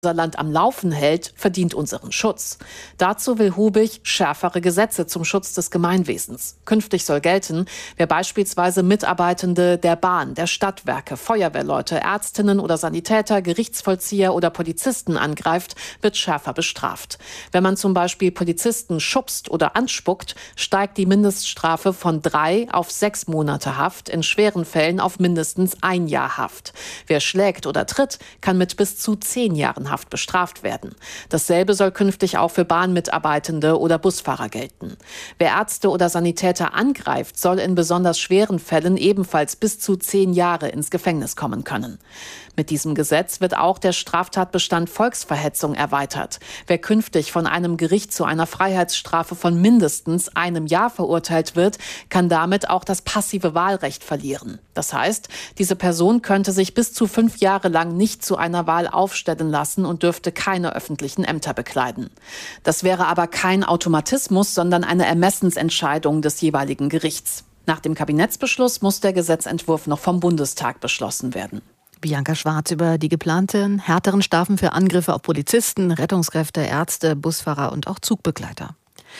unser Land am Laufen hält, verdient unseren Schutz. Dazu will Hubig schärfere Gesetze zum Schutz des Gemeinwesens. Künftig soll gelten, wer beispielsweise Mitarbeitende der Bahn, der Stadtwerke, Feuerwehrleute, Ärztinnen oder Sanitäter, Gerichtsvollzieher oder Polizisten angreift, wird schärfer bestraft. Wenn man zum Beispiel Polizisten schubst oder anspuckt, steigt die Mindeststrafe von 3 auf 6 Monate Haft, in schweren Fällen auf mindestens 1 Jahr Haft. Wer schlägt oder tritt, kann mit bis zu 10 Jahren Haft bestraft werden. Dasselbe soll künftig auch für Bahnmitarbeitende oder Busfahrer gelten. Wer Ärzte oder Sanitäter angreift, soll in besonders schweren Fällen ebenfalls bis zu 10 Jahre ins Gefängnis kommen können. Mit diesem Gesetz wird auch der Straftatbestand Volksverhetzung erweitert. Wer künftig von einem Gericht zu einer Freiheitsstrafe von mindestens 1 Jahr verurteilt wird, kann damit auch das passive Wahlrecht verlieren. Das heißt, diese Person könnte sich bis zu 5 Jahre lang nicht zu einer Wahl aufstellen lassen und dürfte keine öffentlichen Ämter bekleiden. Das wäre aber kein Automatismus, sondern eine Ermessensentscheidung des jeweiligen Gerichts. Nach dem Kabinettsbeschluss muss der Gesetzentwurf noch vom Bundestag beschlossen werden. Bianca Schwarz über die geplanten härteren Strafen für Angriffe auf Polizisten, Rettungskräfte, Ärzte, Busfahrer und auch Zugbegleiter.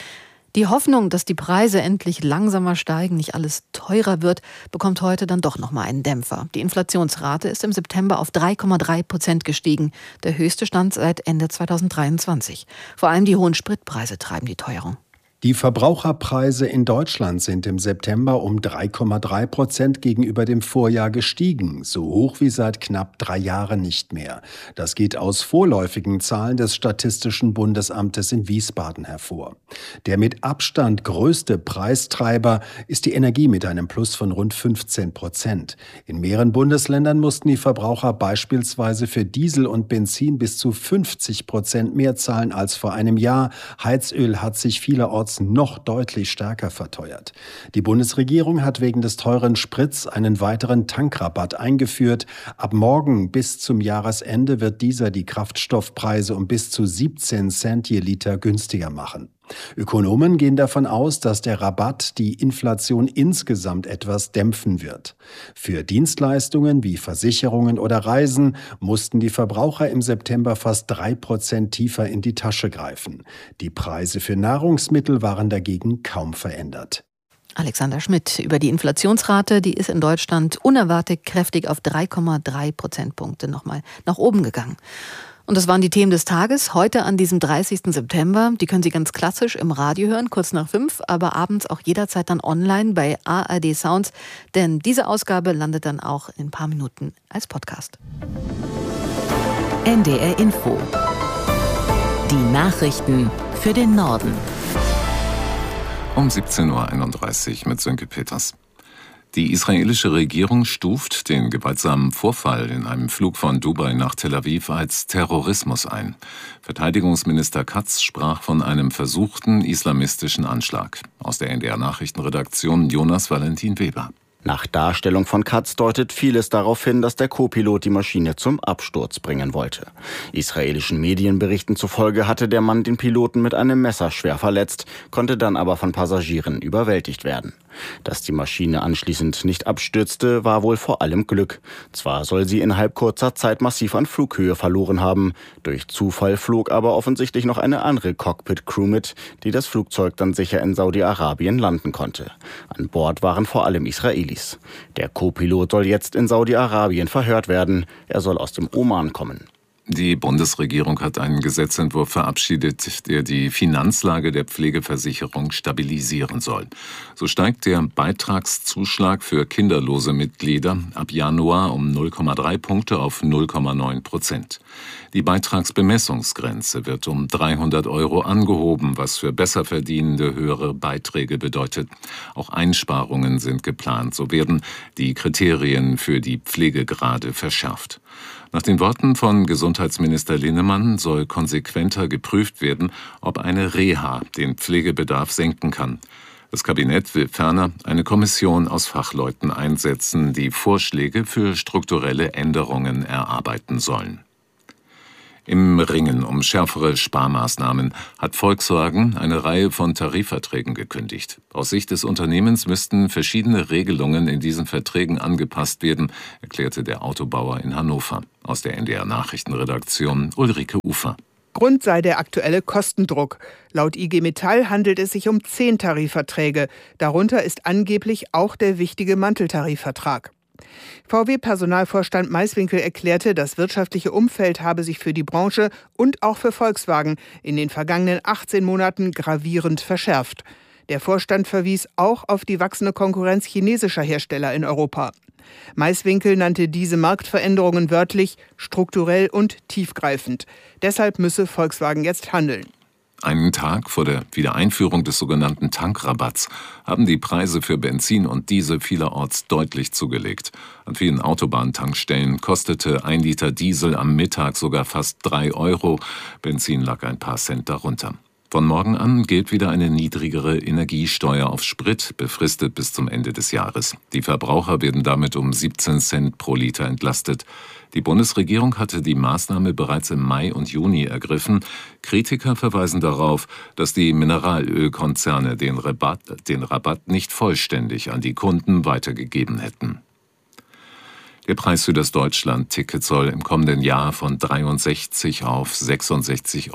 Die Hoffnung, dass die Preise endlich langsamer steigen, nicht alles teurer wird, bekommt heute dann doch nochmal einen Dämpfer. Die Inflationsrate ist im September auf 3,3% gestiegen, der höchste Stand seit Ende 2023. Vor allem die hohen Spritpreise treiben die Teuerung. Die Verbraucherpreise in Deutschland sind im September um 3,3% gegenüber dem Vorjahr gestiegen, so hoch wie seit knapp 3 Jahren nicht mehr. Das geht aus vorläufigen Zahlen des Statistischen Bundesamtes in Wiesbaden hervor. Der mit Abstand größte Preistreiber ist die Energie mit einem Plus von rund 15%. In mehreren Bundesländern mussten die Verbraucher beispielsweise für Diesel und Benzin bis zu 50% mehr zahlen als vor einem Jahr. Heizöl hat sich vielerorts noch deutlich stärker verteuert. Die Bundesregierung hat wegen des teuren Sprits einen weiteren Tankrabatt eingeführt. Ab morgen bis zum Jahresende wird dieser die Kraftstoffpreise um bis zu 17 Cent je Liter günstiger machen. Ökonomen gehen davon aus, dass der Rabatt die Inflation insgesamt etwas dämpfen wird. Für Dienstleistungen wie Versicherungen oder Reisen mussten die Verbraucher im September fast 3% tiefer in die Tasche greifen. Die Preise für Nahrungsmittel waren dagegen kaum verändert. Alexander Schmidt über die Inflationsrate, die ist in Deutschland unerwartet kräftig auf 3,3 Prozentpunkte nochmal nach oben gegangen. Und das waren die Themen des Tages, heute an diesem 30. September. Die können Sie ganz klassisch im Radio hören, kurz nach 5, aber abends auch jederzeit dann online bei ARD Sounds. Denn diese Ausgabe landet dann auch in ein paar Minuten als Podcast. NDR Info. Die Nachrichten für den Norden. Um 17.31 Uhr mit Sönke Peters. Die israelische Regierung stuft den gewaltsamen Vorfall in einem Flug von Dubai nach Tel Aviv als Terrorismus ein. Verteidigungsminister Katz sprach von einem versuchten islamistischen Anschlag. Aus der NDR-Nachrichtenredaktion Jonas Valentin Weber. Nach Darstellung von Katz deutet vieles darauf hin, dass der Co-Pilot die Maschine zum Absturz bringen wollte. Israelischen Medienberichten zufolge hatte der Mann den Piloten mit einem Messer schwer verletzt, konnte dann aber von Passagieren überwältigt werden. Dass die Maschine anschließend nicht abstürzte, war wohl vor allem Glück. Zwar soll sie innerhalb kurzer Zeit massiv an Flughöhe verloren haben. Durch Zufall flog aber offensichtlich noch eine andere Cockpit-Crew mit, die das Flugzeug dann sicher in Saudi-Arabien landen konnte. An Bord waren vor allem Israelis. Der Co-Pilot soll jetzt in Saudi-Arabien verhört werden. Er soll aus dem Oman kommen. Die Bundesregierung hat einen Gesetzentwurf verabschiedet, der die Finanzlage der Pflegeversicherung stabilisieren soll. So steigt der Beitragszuschlag für kinderlose Mitglieder ab Januar um 0,3 Punkte auf 0,9%. Die Beitragsbemessungsgrenze wird um 300 € angehoben, was für Besserverdienende höhere Beiträge bedeutet. Auch Einsparungen sind geplant. So werden die Kriterien für die Pflegegrade verschärft. Nach den Worten von Gesundheitsminister Linnemann soll konsequenter geprüft werden, ob eine Reha den Pflegebedarf senken kann. Das Kabinett will ferner eine Kommission aus Fachleuten einsetzen, die Vorschläge für strukturelle Änderungen erarbeiten sollen. Im Ringen um schärfere Sparmaßnahmen hat Volkswagen eine Reihe von Tarifverträgen gekündigt. Aus Sicht des Unternehmens müssten verschiedene Regelungen in diesen Verträgen angepasst werden, erklärte der Autobauer in Hannover. Aus der NDR Nachrichtenredaktion Ulrike Ufer. Grund sei der aktuelle Kostendruck. Laut IG Metall handelt es sich um 10 Tarifverträge. Darunter ist angeblich auch der wichtige Manteltarifvertrag. VW-Personalvorstand Maiswinkel erklärte, das wirtschaftliche Umfeld habe sich für die Branche und auch für Volkswagen in den vergangenen 18 Monaten gravierend verschärft. Der Vorstand verwies auch auf die wachsende Konkurrenz chinesischer Hersteller in Europa. Maiswinkel nannte diese Marktveränderungen wörtlich strukturell und tiefgreifend. Deshalb müsse Volkswagen jetzt handeln. Einen Tag vor der Wiedereinführung des sogenannten Tankrabatts haben die Preise für Benzin und Diesel vielerorts deutlich zugelegt. An vielen Autobahntankstellen kostete 1 Liter Diesel am Mittag sogar fast 3 €. Benzin lag ein paar Cent darunter. Von morgen an gilt wieder eine niedrigere Energiesteuer auf Sprit, befristet bis zum Ende des Jahres. Die Verbraucher werden damit um 17 Cent pro Liter entlastet. Die Bundesregierung hatte die Maßnahme bereits im Mai und Juni ergriffen. Kritiker verweisen darauf, dass die Mineralölkonzerne den Rabatt nicht vollständig an die Kunden weitergegeben hätten. Der Preis für das Deutschland-Ticket soll im kommenden Jahr von 63 auf 66,80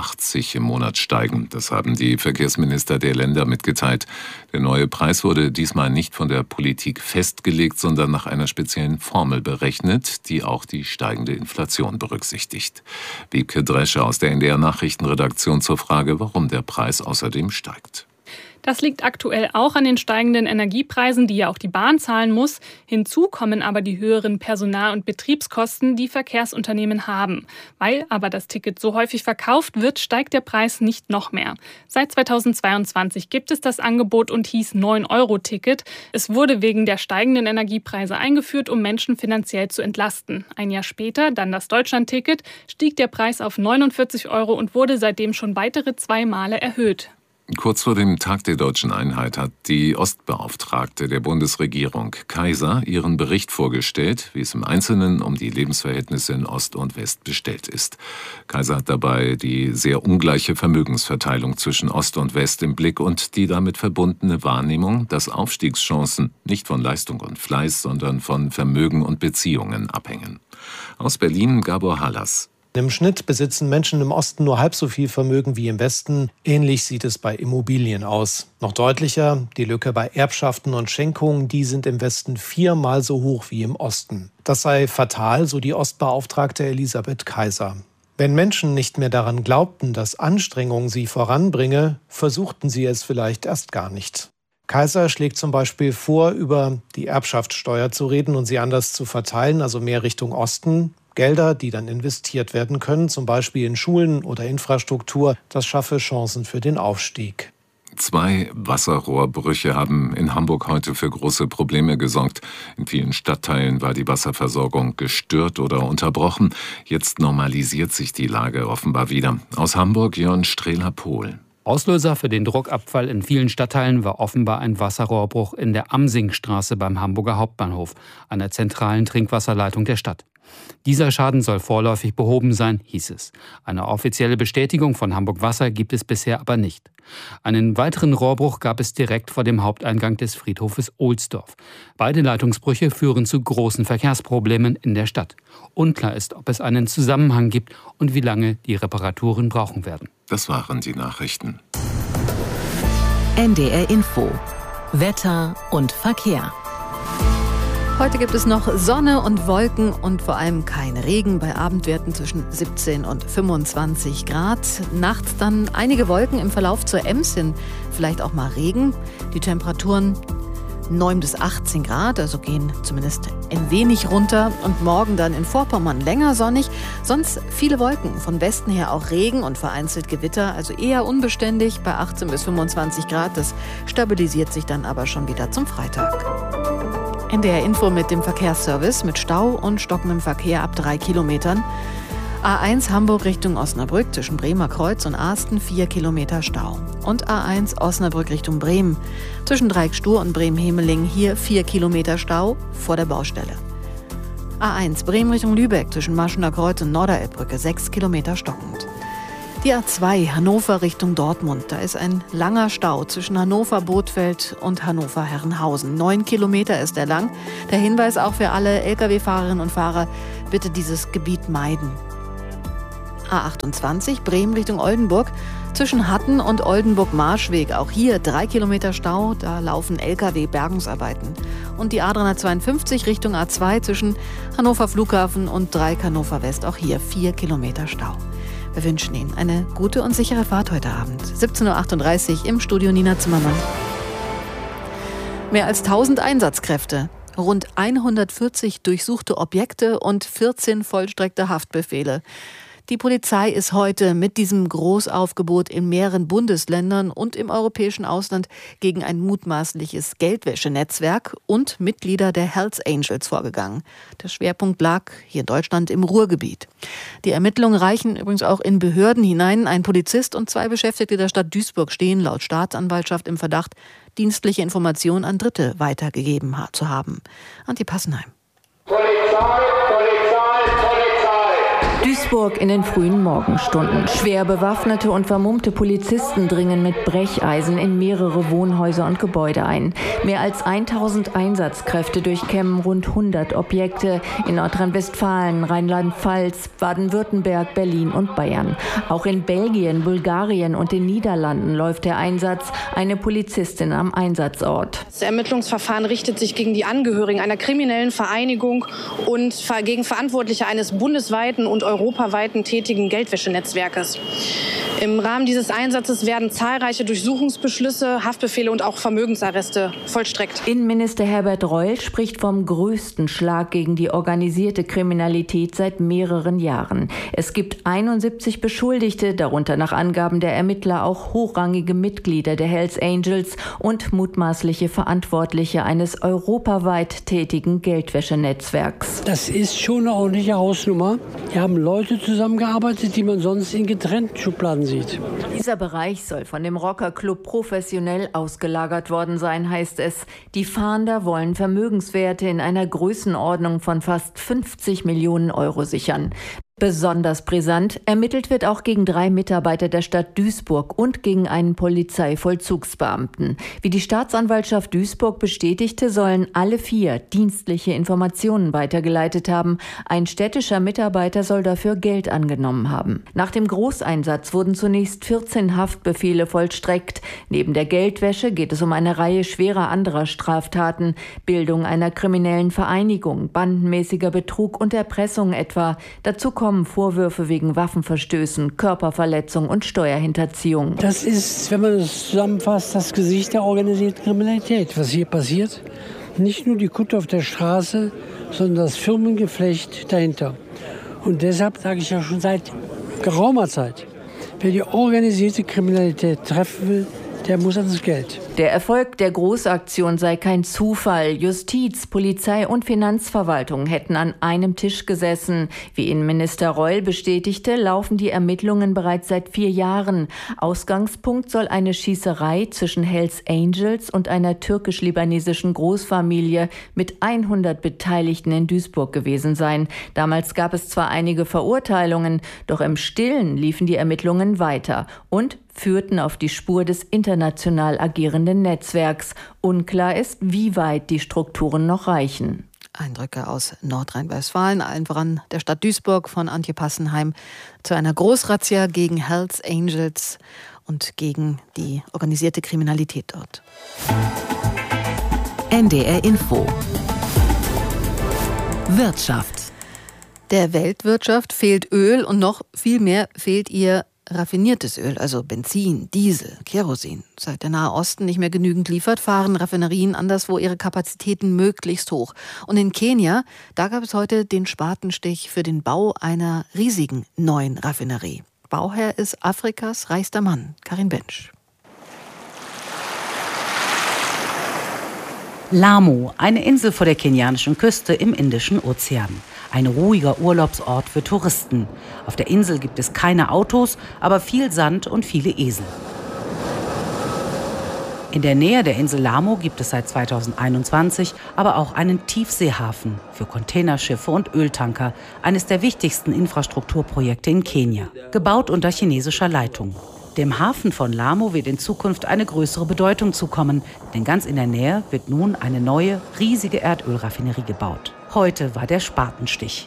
€ im Monat steigen. Das haben die Verkehrsminister der Länder mitgeteilt. Der neue Preis wurde diesmal nicht von der Politik festgelegt, sondern nach einer speziellen Formel berechnet, die auch die steigende Inflation berücksichtigt. Wiebke Drescher aus der NDR Nachrichtenredaktion zur Frage, warum der Preis außerdem steigt. Das liegt aktuell auch an den steigenden Energiepreisen, die ja auch die Bahn zahlen muss. Hinzu kommen aber die höheren Personal- und Betriebskosten, die Verkehrsunternehmen haben. Weil aber das Ticket so häufig verkauft wird, steigt der Preis nicht noch mehr. Seit 2022 gibt es das Angebot und hieß 9-Euro-Ticket. Es wurde wegen der steigenden Energiepreise eingeführt, um Menschen finanziell zu entlasten. Ein Jahr später, dann das Deutschland-Ticket, stieg der Preis auf 49 € und wurde seitdem schon weitere 2 Male erhöht. Kurz vor dem Tag der Deutschen Einheit hat die Ostbeauftragte der Bundesregierung, Kaiser, ihren Bericht vorgestellt, wie es im Einzelnen um die Lebensverhältnisse in Ost und West bestellt ist. Kaiser hat dabei die sehr ungleiche Vermögensverteilung zwischen Ost und West im Blick und die damit verbundene Wahrnehmung, dass Aufstiegschancen nicht von Leistung und Fleiß, sondern von Vermögen und Beziehungen abhängen. Aus Berlin Gabor Hallas. Im Schnitt besitzen Menschen im Osten nur halb so viel Vermögen wie im Westen. Ähnlich sieht es bei Immobilien aus. Noch deutlicher, die Lücke bei Erbschaften und Schenkungen, die sind im Westen 4-mal so hoch wie im Osten. Das sei fatal, so die Ostbeauftragte Elisabeth Kaiser. Wenn Menschen nicht mehr daran glaubten, dass Anstrengung sie voranbringe, versuchten sie es vielleicht erst gar nicht. Kaiser schlägt zum Beispiel vor, über die Erbschaftssteuer zu reden und sie anders zu verteilen, also mehr Richtung Osten. Gelder, die dann investiert werden können, zum Beispiel in Schulen oder Infrastruktur, das schaffe Chancen für den Aufstieg. 2 Wasserrohrbrüche haben in Hamburg heute für große Probleme gesorgt. In vielen Stadtteilen war die Wasserversorgung gestört oder unterbrochen. Jetzt normalisiert sich die Lage offenbar wieder. Aus Hamburg Jörn Strehler-Pohl. Auslöser für den Druckabfall in vielen Stadtteilen war offenbar ein Wasserrohrbruch in der Amsingstraße beim Hamburger Hauptbahnhof, einer zentralen Trinkwasserleitung der Stadt. Dieser Schaden soll vorläufig behoben sein, hieß es. Eine offizielle Bestätigung von Hamburg Wasser gibt es bisher aber nicht. Einen weiteren Rohrbruch gab es direkt vor dem Haupteingang des Friedhofes Ohlsdorf. Beide Leitungsbrüche führen zu großen Verkehrsproblemen in der Stadt. Unklar ist, ob es einen Zusammenhang gibt und wie lange die Reparaturen brauchen werden. Das waren die Nachrichten. NDR Info. Wetter und Verkehr. Heute gibt es noch Sonne und Wolken und vor allem kein Regen bei Abendwerten zwischen 17 und 25 Grad. Nachts dann einige Wolken im Verlauf zur Ems hin, vielleicht auch mal Regen. Die Temperaturen 9 bis 18 Grad, also gehen zumindest ein wenig runter. Und morgen dann in Vorpommern länger sonnig, sonst viele Wolken. Von Westen her auch Regen und vereinzelt Gewitter, also eher unbeständig bei 18 bis 25 Grad. Das stabilisiert sich dann aber schon wieder zum Freitag. NDR Info mit dem Verkehrsservice mit Stau und stockendem Verkehr ab 3 Kilometern. A1 Hamburg Richtung Osnabrück zwischen Bremer Kreuz und Asten 4 Kilometer Stau. Und A1 Osnabrück Richtung Bremen zwischen Dreieckstur und Bremen-Hemeling hier 4 Kilometer Stau vor der Baustelle. A1 Bremen Richtung Lübeck zwischen Maschener Kreuz und Norderelbbrücke 6 Kilometer stockend. Die A2 Hannover Richtung Dortmund. Da ist ein langer Stau zwischen Hannover-Bothfeld und Hannover-Herrenhausen. 9 Kilometer ist er lang. Der Hinweis auch für alle Lkw-Fahrerinnen und Fahrer, bitte dieses Gebiet meiden. A28 Bremen Richtung Oldenburg. Zwischen Hatten und Oldenburg-Marschweg. Auch hier 3 Kilometer Stau. Da laufen Lkw-Bergungsarbeiten. Und die A352 Richtung A2 zwischen Hannover Flughafen und Dreieck Hannover West. Auch hier 4 Kilometer Stau. Wir wünschen Ihnen eine gute und sichere Fahrt heute Abend. 17:38 Uhr im Studio Nina Zimmermann. Mehr als 1000 Einsatzkräfte, rund 140 durchsuchte Objekte und 14 vollstreckte Haftbefehle. Die Polizei ist heute mit diesem Großaufgebot in mehreren Bundesländern und im europäischen Ausland gegen ein mutmaßliches Geldwäschenetzwerk und Mitglieder der Hells Angels vorgegangen. Der Schwerpunkt lag hier in Deutschland im Ruhrgebiet. Die Ermittlungen reichen übrigens auch in Behörden hinein. Ein Polizist und 2 Beschäftigte der Stadt Duisburg stehen laut Staatsanwaltschaft im Verdacht, dienstliche Informationen an Dritte weitergegeben zu haben. Antje Passenheim. Duisburg in den frühen Morgenstunden. Schwer bewaffnete und vermummte Polizisten dringen mit Brecheisen in mehrere Wohnhäuser und Gebäude ein. Mehr als 1000 Einsatzkräfte durchkämmen rund 100 Objekte in Nordrhein-Westfalen, Rheinland-Pfalz, Baden-Württemberg, Berlin und Bayern. Auch in Belgien, Bulgarien und den Niederlanden läuft der Einsatz. Eine Polizistin am Einsatzort. Das Ermittlungsverfahren richtet sich gegen die Angehörigen einer kriminellen Vereinigung und gegen Verantwortliche eines bundesweiten und europaweiten tätigen Geldwäschenetzwerkes. Im Rahmen dieses Einsatzes werden zahlreiche Durchsuchungsbeschlüsse, Haftbefehle und auch Vermögensarreste vollstreckt. Innenminister Herbert Reul spricht vom größten Schlag gegen die organisierte Kriminalität seit mehreren Jahren. Es gibt 71 Beschuldigte, darunter nach Angaben der Ermittler auch hochrangige Mitglieder der Hells Angels und mutmaßliche Verantwortliche eines europaweit tätigen Geldwäschenetzwerks. Das ist schon eine ordentliche Hausnummer. Hier haben Leute zusammengearbeitet, die man sonst in getrennten Schubladen sieht. Dieser Bereich soll von dem Rockerclub professionell ausgelagert worden sein, heißt es. Die Fahnder wollen Vermögenswerte in einer Größenordnung von fast 50 Millionen Euro sichern. Besonders brisant, ermittelt wird auch gegen 3 Mitarbeiter der Stadt Duisburg und gegen einen Polizeivollzugsbeamten. Wie die Staatsanwaltschaft Duisburg bestätigte, sollen alle 4 dienstliche Informationen weitergeleitet haben. Ein städtischer Mitarbeiter soll dafür Geld angenommen haben. Nach dem Großeinsatz wurden zunächst 14 Haftbefehle vollstreckt. Neben der Geldwäsche geht es um eine Reihe schwerer anderer Straftaten. Bildung einer kriminellen Vereinigung, bandenmäßiger Betrug und Erpressung etwa. Dazu kommen Vorwürfe wegen Waffenverstößen, Körperverletzung und Steuerhinterziehung. Das ist, wenn man es zusammenfasst, das Gesicht der organisierten Kriminalität, was hier passiert. Nicht nur die Kutte auf der Straße, sondern das Firmengeflecht dahinter. Und deshalb sage ich ja schon seit geraumer Zeit, wer die organisierte Kriminalität treffen will, der muss ans Geld. Der Erfolg der Großaktion sei kein Zufall. Justiz, Polizei und Finanzverwaltung hätten an einem Tisch gesessen. Wie Innenminister Reul bestätigte, laufen die Ermittlungen bereits seit 4 Jahren. Ausgangspunkt soll eine Schießerei zwischen Hells Angels und einer türkisch-libanesischen Großfamilie mit 100 Beteiligten in Duisburg gewesen sein. Damals gab es zwar einige Verurteilungen, doch im Stillen liefen die Ermittlungen weiter und führten auf die Spur des international agierenden Netzwerks. Unklar ist, wie weit die Strukturen noch reichen. Eindrücke aus Nordrhein-Westfalen, allen voran der Stadt Duisburg von Antje Passenheim zu einer Großrazzia gegen Hells Angels und gegen die organisierte Kriminalität dort. NDR Info. Wirtschaft. Der Weltwirtschaft fehlt Öl und noch viel mehr fehlt ihr raffiniertes Öl, also Benzin, Diesel, Kerosin. Seit der Nahe Osten nicht mehr genügend liefert, fahren Raffinerien anderswo ihre Kapazitäten möglichst hoch. Und in Kenia, da gab es heute den Spatenstich für den Bau einer riesigen neuen Raffinerie. Bauherr ist Afrikas reichster Mann, Karin Bensch. Lamu, eine Insel vor der kenianischen Küste im Indischen Ozean. Ein ruhiger Urlaubsort für Touristen. Auf der Insel gibt es keine Autos, aber viel Sand und viele Esel. In der Nähe der Insel Lamu gibt es seit 2021 aber auch einen Tiefseehafen für Containerschiffe und Öltanker, eines der wichtigsten Infrastrukturprojekte in Kenia, gebaut unter chinesischer Leitung. Dem Hafen von Lamu wird in Zukunft eine größere Bedeutung zukommen, denn ganz in der Nähe wird nun eine neue, riesige Erdölraffinerie gebaut. Heute war der Spatenstich.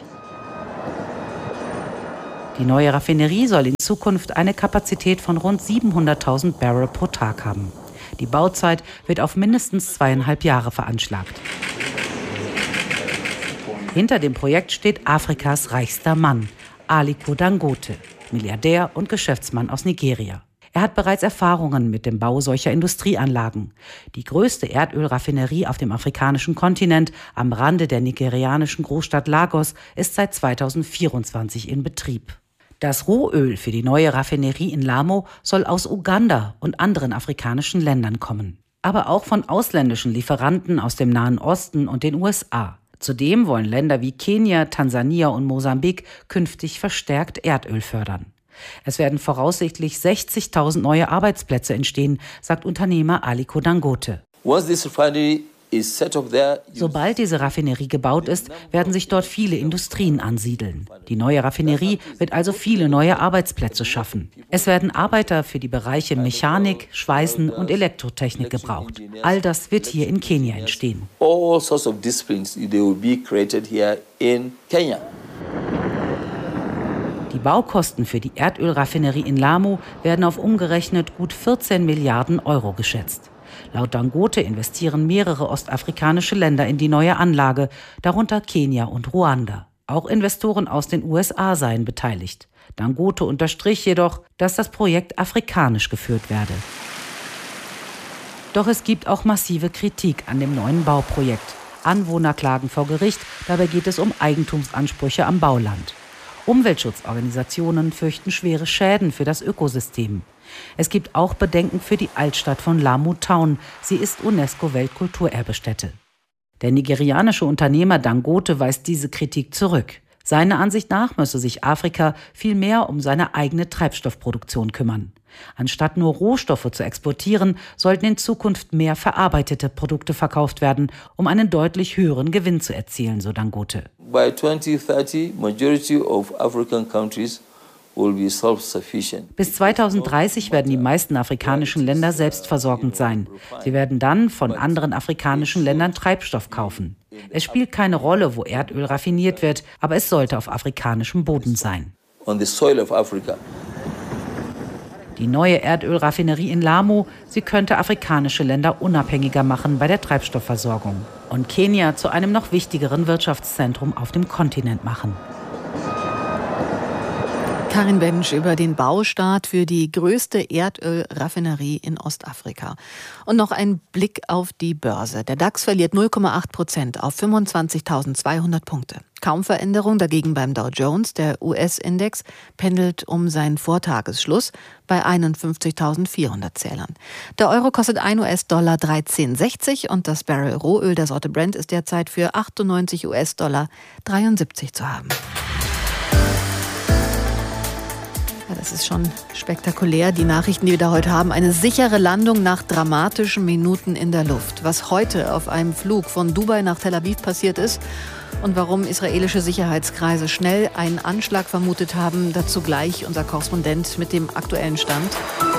Die neue Raffinerie soll in Zukunft eine Kapazität von rund 700.000 Barrel pro Tag haben. Die Bauzeit wird auf mindestens 2,5 Jahre veranschlagt. Hinter dem Projekt steht Afrikas reichster Mann, Aliko Dangote, Milliardär und Geschäftsmann aus Nigeria. Er hat bereits Erfahrungen mit dem Bau solcher Industrieanlagen. Die größte Erdölraffinerie auf dem afrikanischen Kontinent am Rande der nigerianischen Großstadt Lagos ist seit 2024 in Betrieb. Das Rohöl für die neue Raffinerie in Lamu soll aus Uganda und anderen afrikanischen Ländern kommen. Aber auch von ausländischen Lieferanten aus dem Nahen Osten und den USA. Zudem wollen Länder wie Kenia, Tansania und Mosambik künftig verstärkt Erdöl fördern. Es werden voraussichtlich 60.000 neue Arbeitsplätze entstehen, sagt Unternehmer Aliko Dangote. Sobald diese Raffinerie gebaut ist, werden sich dort viele Industrien ansiedeln. Die neue Raffinerie wird also viele neue Arbeitsplätze schaffen. Es werden Arbeiter für die Bereiche Mechanik, Schweißen und Elektrotechnik gebraucht. All das wird hier in Kenia entstehen. Die Baukosten für die Erdölraffinerie in Lamu werden auf umgerechnet gut 14 Milliarden Euro geschätzt. Laut Dangote investieren mehrere ostafrikanische Länder in die neue Anlage, darunter Kenia und Ruanda. Auch Investoren aus den USA seien beteiligt. Dangote unterstrich jedoch, dass das Projekt afrikanisch geführt werde. Doch es gibt auch massive Kritik an dem neuen Bauprojekt. Anwohner klagen vor Gericht, dabei geht es um Eigentumsansprüche am Bauland. Umweltschutzorganisationen fürchten schwere Schäden für das Ökosystem. Es gibt auch Bedenken für die Altstadt von Lamu Town. Sie ist UNESCO-Weltkulturerbestätte. Der nigerianische Unternehmer Dangote weist diese Kritik zurück. Seiner Ansicht nach müsse sich Afrika viel mehr um seine eigene Treibstoffproduktion kümmern. Anstatt nur Rohstoffe zu exportieren, sollten in Zukunft mehr verarbeitete Produkte verkauft werden, um einen deutlich höheren Gewinn zu erzielen, so Dangote. By 2030, majority of African countries will be self-sufficient. Bis 2030 werden die meisten afrikanischen Länder selbstversorgend sein. Sie werden dann von anderen afrikanischen Ländern Treibstoff kaufen. Es spielt keine Rolle, wo Erdöl raffiniert wird, aber es sollte auf afrikanischem Boden sein. On the soil of Africa. Die neue Erdölraffinerie in Lamu, sie könnte afrikanische Länder unabhängiger machen bei der Treibstoffversorgung und Kenia zu einem noch wichtigeren Wirtschaftszentrum auf dem Kontinent machen. Karin Bensch über den Baustart für die größte Erdölraffinerie in Ostafrika. Und noch ein Blick auf die Börse. Der DAX verliert 0,8% auf 25.200 Punkte. Kaum Veränderung dagegen beim Dow Jones. Der US-Index pendelt um seinen Vortagesschluss bei 51.400 Zählern. Der Euro kostet 1 US-Dollar 13,60 und das Barrel Rohöl der Sorte Brent ist derzeit für 98 US-Dollar 73 zu haben. Ja, das ist schon spektakulär. Die Nachrichten, die wir da heute haben. Eine sichere Landung nach dramatischen Minuten in der Luft. Was heute auf einem Flug von Dubai nach Tel Aviv passiert ist und warum israelische Sicherheitskreise schnell einen Anschlag vermutet haben, dazu gleich unser Korrespondent mit dem aktuellen Stand.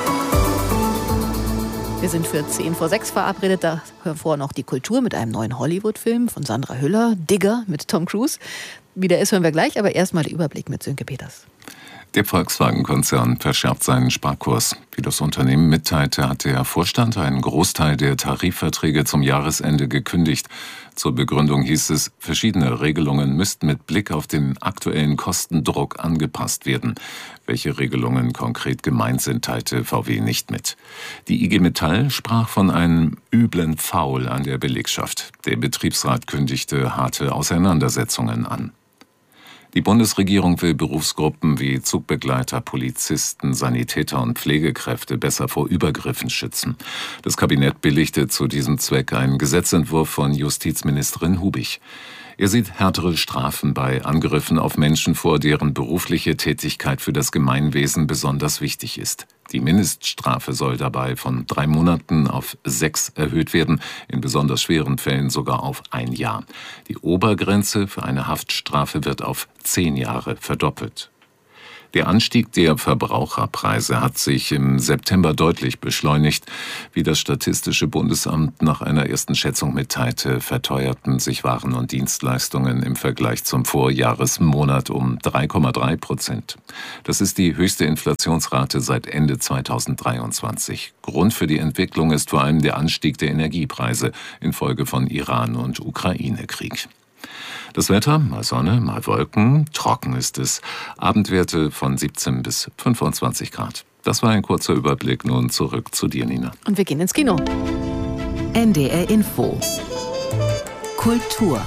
Wir sind für 5:10 verabredet. Davor noch die Kultur mit einem neuen Hollywood-Film von Sandra Hüller. Digger mit Tom Cruise. Wie der ist, hören wir gleich. Aber erstmal der Überblick mit Sönke Peters. Der Volkswagen-Konzern verschärft seinen Sparkurs. Wie das Unternehmen mitteilte, hat der Vorstand einen Großteil der Tarifverträge zum Jahresende gekündigt. Zur Begründung hieß es, verschiedene Regelungen müssten mit Blick auf den aktuellen Kostendruck angepasst werden. Welche Regelungen konkret gemeint sind, teilte VW nicht mit. Die IG Metall sprach von einem üblen Foul an der Belegschaft. Der Betriebsrat kündigte harte Auseinandersetzungen an. Die Bundesregierung will Berufsgruppen wie Zugbegleiter, Polizisten, Sanitäter und Pflegekräfte besser vor Übergriffen schützen. Das Kabinett billigte zu diesem Zweck einen Gesetzentwurf von Justizministerin Hubig. Er sieht härtere Strafen bei Angriffen auf Menschen vor, deren berufliche Tätigkeit für das Gemeinwesen besonders wichtig ist. Die Mindeststrafe soll dabei von 3 Monaten auf 6 erhöht werden, in besonders schweren Fällen sogar auf 1 Jahr. Die Obergrenze für eine Haftstrafe wird auf 10 Jahre verdoppelt. Der Anstieg der Verbraucherpreise hat sich im September deutlich beschleunigt. Wie das Statistische Bundesamt nach einer ersten Schätzung mitteilte, verteuerten sich Waren und Dienstleistungen im Vergleich zum Vorjahresmonat um 3,3%. Das ist die höchste Inflationsrate seit Ende 2023. Grund für die Entwicklung ist vor allem der Anstieg der Energiepreise infolge von Iran- und Ukraine-Krieg. Das Wetter, mal Sonne, mal Wolken, trocken ist es. Abendwerte von 17 bis 25 Grad. Das war ein kurzer Überblick. Nun zurück zu dir, Nina. Und wir gehen ins Kino. NDR Info. Kultur.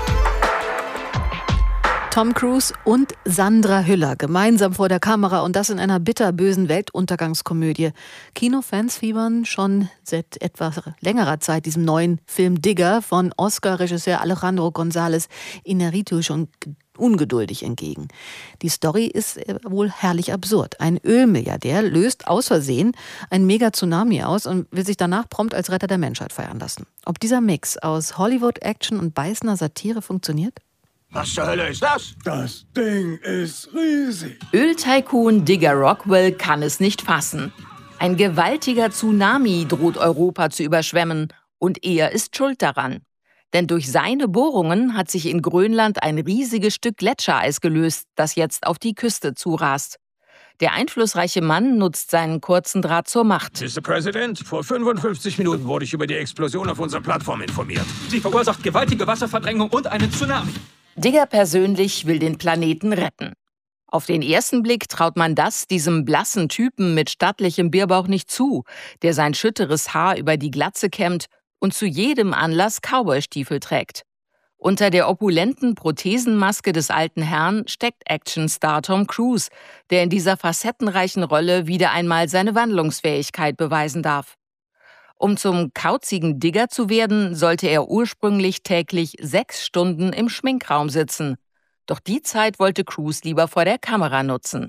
Tom Cruise und Sandra Hüller gemeinsam vor der Kamera und das in einer bitterbösen Weltuntergangskomödie. Kinofans fiebern schon seit etwas längerer Zeit diesem neuen Film Digger von Oscar-Regisseur Alejandro González Iñárritu schon ungeduldig entgegen. Die Story ist wohl herrlich absurd. Ein Ölmilliardär löst aus Versehen einen Mega-Tsunami aus und will sich danach prompt als Retter der Menschheit feiern lassen. Ob dieser Mix aus Hollywood-Action und beißender Satire funktioniert? Was zur Hölle ist das? Das Ding ist riesig. Öltycoon Digger Rockwell kann es nicht fassen. Ein gewaltiger Tsunami droht Europa zu überschwemmen und er ist schuld daran. Denn durch seine Bohrungen hat sich in Grönland ein riesiges Stück Gletschereis gelöst, das jetzt auf die Küste zurast. Der einflussreiche Mann nutzt seinen kurzen Draht zur Macht. Mr. President, vor 55 Minuten wurde ich über die Explosion auf unserer Plattform informiert. Sie verursacht gewaltige Wasserverdrängung und einen Tsunami. Digger persönlich will den Planeten retten. Auf den ersten Blick traut man das diesem blassen Typen mit stattlichem Bierbauch nicht zu, der sein schütteres Haar über die Glatze kämmt und zu jedem Anlass Cowboystiefel trägt. Unter der opulenten Prothesenmaske des alten Herrn steckt Actionstar Tom Cruise, der in dieser facettenreichen Rolle wieder einmal seine Wandlungsfähigkeit beweisen darf. Um zum kauzigen Digger zu werden, sollte er ursprünglich täglich 6 Stunden im Schminkraum sitzen. Doch die Zeit wollte Cruise lieber vor der Kamera nutzen.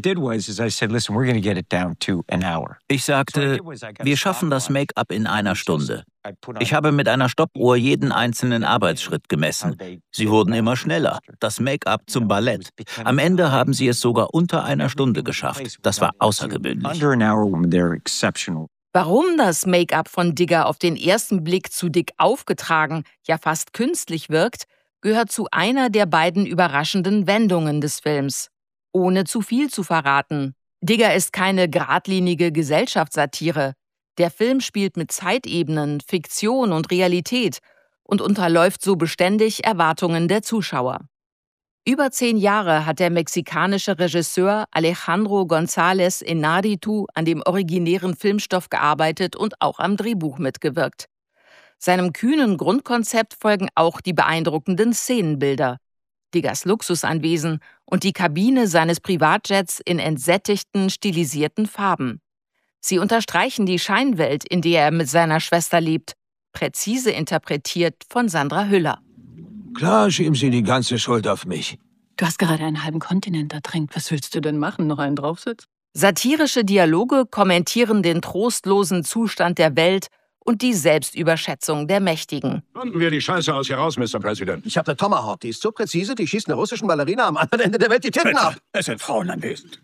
Ich sagte, wir schaffen das Make-up in 1 Stunde. Ich habe mit einer Stoppuhr jeden einzelnen Arbeitsschritt gemessen. Sie wurden immer schneller. Das Make-up zum Ballett. Am Ende haben sie es sogar unter 1 Stunde geschafft. Das war außergewöhnlich. Warum das Make-up von Digger auf den ersten Blick zu dick aufgetragen, ja fast künstlich wirkt, gehört zu einer der beiden überraschenden Wendungen des Films. Ohne zu viel zu verraten. Digger ist keine geradlinige Gesellschaftssatire. Der Film spielt mit Zeitebenen, Fiktion und Realität und unterläuft so beständig Erwartungen der Zuschauer. Über 10 Jahre hat der mexikanische Regisseur Alejandro González Iñárritu an dem originären Filmstoff gearbeitet und auch am Drehbuch mitgewirkt. Seinem kühnen Grundkonzept folgen auch die beeindruckenden Szenenbilder. Diggers Luxusanwesen und die Kabine seines Privatjets in entsättigten, stilisierten Farben. Sie unterstreichen die Scheinwelt, in der er mit seiner Schwester lebt, präzise interpretiert von Sandra Hüller. Klar, schieben Sie die ganze Schuld auf mich. Du hast gerade einen halben Kontinent ertränkt. Was willst du denn machen? Noch einen draufsitzen? Satirische Dialoge kommentieren den trostlosen Zustand der Welt und die Selbstüberschätzung der Mächtigen. Räumen wir die Scheiße aus hier raus, Mr. President. Ich habe eine Tomahawk, die ist so präzise, die schießt einer russischen Ballerina am anderen Ende der Welt die Titten ab. Es sind Frauen anwesend.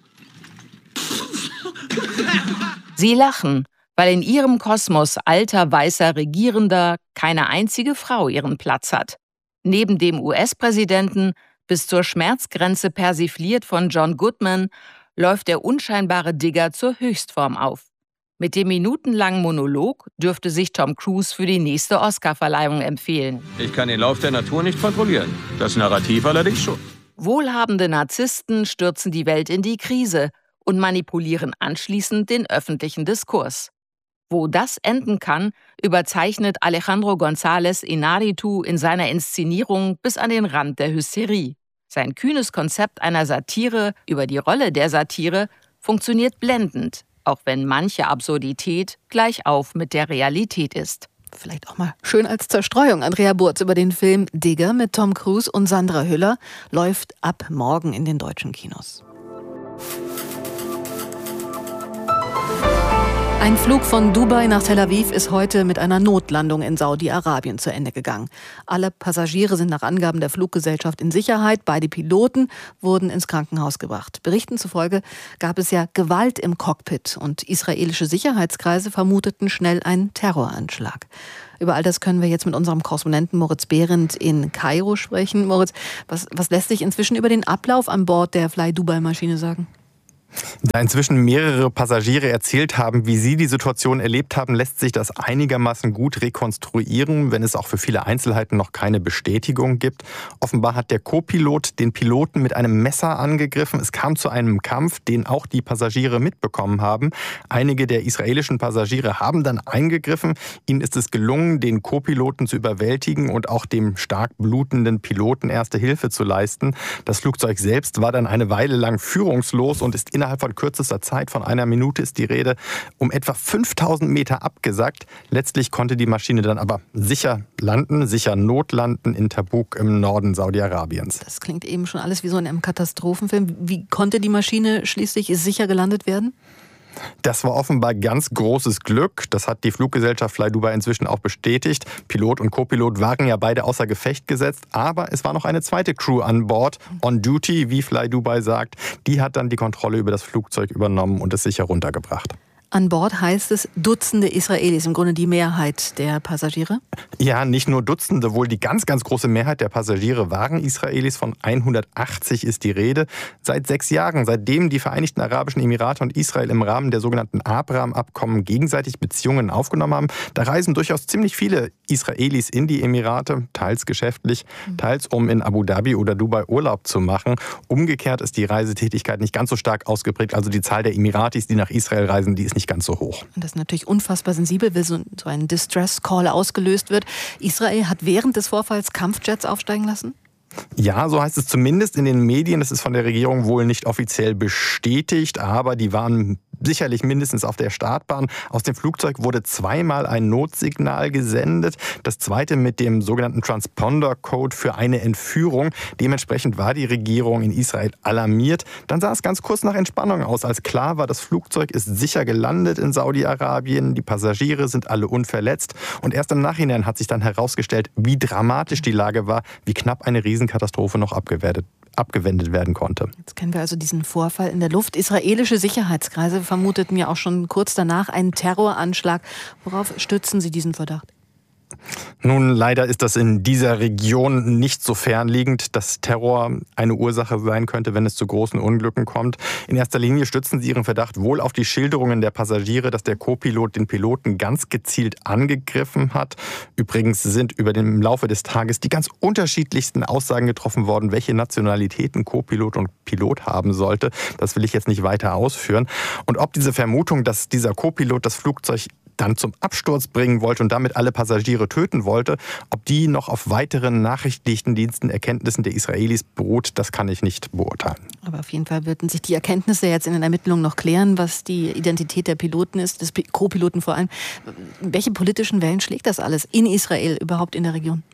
Sie lachen, weil in ihrem Kosmos alter, weißer Regierender keine einzige Frau ihren Platz hat. Neben dem US-Präsidenten, bis zur Schmerzgrenze persifliert von John Goodman, läuft der unscheinbare Digger zur Höchstform auf. Mit dem minutenlangen Monolog dürfte sich Tom Cruise für die nächste Oscar-Verleihung empfehlen. Ich kann den Lauf der Natur nicht kontrollieren. Das Narrativ allerdings schon. Wohlhabende Narzissten stürzen die Welt in die Krise und manipulieren anschließend den öffentlichen Diskurs. Wo das enden kann, überzeichnet Alejandro González Iñárritu in seiner Inszenierung bis an den Rand der Hysterie. Sein kühnes Konzept einer Satire über die Rolle der Satire funktioniert blendend, auch wenn manche Absurdität gleich auf mit der Realität ist. Vielleicht auch mal schön als Zerstreuung. Andrea Burz über den Film Digger mit Tom Cruise und Sandra Hüller läuft ab morgen in den deutschen Kinos. Ein Flug von Dubai nach Tel Aviv ist heute mit einer Notlandung in Saudi-Arabien zu Ende gegangen. Alle Passagiere sind nach Angaben der Fluggesellschaft in Sicherheit. Beide Piloten wurden ins Krankenhaus gebracht. Berichten zufolge gab es ja Gewalt im Cockpit und israelische Sicherheitskreise vermuteten schnell einen Terroranschlag. Über all das können wir jetzt mit unserem Korrespondenten Moritz Behrendt in Kairo sprechen. Moritz, was lässt sich inzwischen über den Ablauf an Bord der Fly Dubai-Maschine sagen? Da inzwischen mehrere Passagiere erzählt haben, wie sie die Situation erlebt haben, lässt sich das einigermaßen gut rekonstruieren, wenn es auch für viele Einzelheiten noch keine Bestätigung gibt. Offenbar hat der Co-Pilot den Piloten mit einem Messer angegriffen. Es kam zu einem Kampf, den auch die Passagiere mitbekommen haben. Einige der israelischen Passagiere haben dann eingegriffen. Ihnen ist es gelungen, den Co-Piloten zu überwältigen und auch dem stark blutenden Piloten erste Hilfe zu leisten. Das Flugzeug selbst war dann eine Weile lang führungslos und ist innerhalb von kürzester Zeit, von einer Minute ist die Rede, um etwa 5000 Meter abgesackt. Letztlich konnte die Maschine dann aber sicher landen, sicher notlanden in Tabuk im Norden Saudi-Arabiens. Das klingt eben schon alles wie so in einem Katastrophenfilm. Wie konnte die Maschine schließlich sicher gelandet werden? Das war offenbar ganz großes Glück. Das hat die Fluggesellschaft Fly Dubai inzwischen auch bestätigt. Pilot und Co-Pilot waren ja beide außer Gefecht gesetzt. Aber es war noch eine zweite Crew an Bord, on duty, wie Fly Dubai sagt. Die hat dann die Kontrolle über das Flugzeug übernommen und es sicher runtergebracht. An Bord heißt es Dutzende Israelis, im Grunde die Mehrheit der Passagiere? Ja, nicht nur Dutzende, wohl die ganz, ganz große Mehrheit der Passagiere waren Israelis. Von 180 ist die Rede. Seit 6 Jahren, seitdem die Vereinigten Arabischen Emirate und Israel im Rahmen der sogenannten Abraham-Abkommen gegenseitig Beziehungen aufgenommen haben, da reisen durchaus ziemlich viele Israelis in die Emirate, teils geschäftlich, teils um in Abu Dhabi oder Dubai Urlaub zu machen. Umgekehrt ist die Reisetätigkeit nicht ganz so stark ausgeprägt. Also die Zahl der Emiratis, die nach Israel reisen, die ist nicht ganz so hoch. Und das ist natürlich unfassbar sensibel, wenn so ein Distress-Call ausgelöst wird. Israel hat während des Vorfalls Kampfjets aufsteigen lassen? Ja, so heißt es zumindest in den Medien. Das ist von der Regierung wohl nicht offiziell bestätigt, aber die waren sicherlich mindestens auf der Startbahn. Aus dem Flugzeug wurde 2-mal ein Notsignal gesendet. Das zweite mit dem sogenannten Transponder-Code für eine Entführung. Dementsprechend war die Regierung in Israel alarmiert. Dann sah es ganz kurz nach Entspannung aus, als klar war, das Flugzeug ist sicher gelandet in Saudi-Arabien. Die Passagiere sind alle unverletzt. Und erst im Nachhinein hat sich dann herausgestellt, wie dramatisch die Lage war, wie knapp eine Riesenkatastrophe noch abgewendet werden konnte. Jetzt kennen wir also diesen Vorfall in der Luft. Israelische Sicherheitskreise vermuteten ja auch schon kurz danach einen Terroranschlag. Worauf stützen Sie diesen Verdacht? Nun, leider ist das in dieser Region nicht so fernliegend, dass Terror eine Ursache sein könnte, wenn es zu großen Unglücken kommt. In erster Linie stützen sie ihren Verdacht wohl auf die Schilderungen der Passagiere, dass der Co-Pilot den Piloten ganz gezielt angegriffen hat. Übrigens sind im Laufe des Tages die ganz unterschiedlichsten Aussagen getroffen worden, welche Nationalitäten Co-Pilot und Pilot haben sollte. Das will ich jetzt nicht weiter ausführen. Und ob diese Vermutung, dass dieser Co-Pilot das Flugzeug dann zum Absturz bringen wollte und damit alle Passagiere töten wollte, ob die noch auf weiteren nachrichtlichen Diensten, Erkenntnissen der Israelis beruht, das kann ich nicht beurteilen. Aber auf jeden Fall würden sich die Erkenntnisse jetzt in den Ermittlungen noch klären, was die Identität der Piloten ist, des Co-Piloten vor allem. Welche politischen Wellen schlägt das alles in Israel, überhaupt in der Region?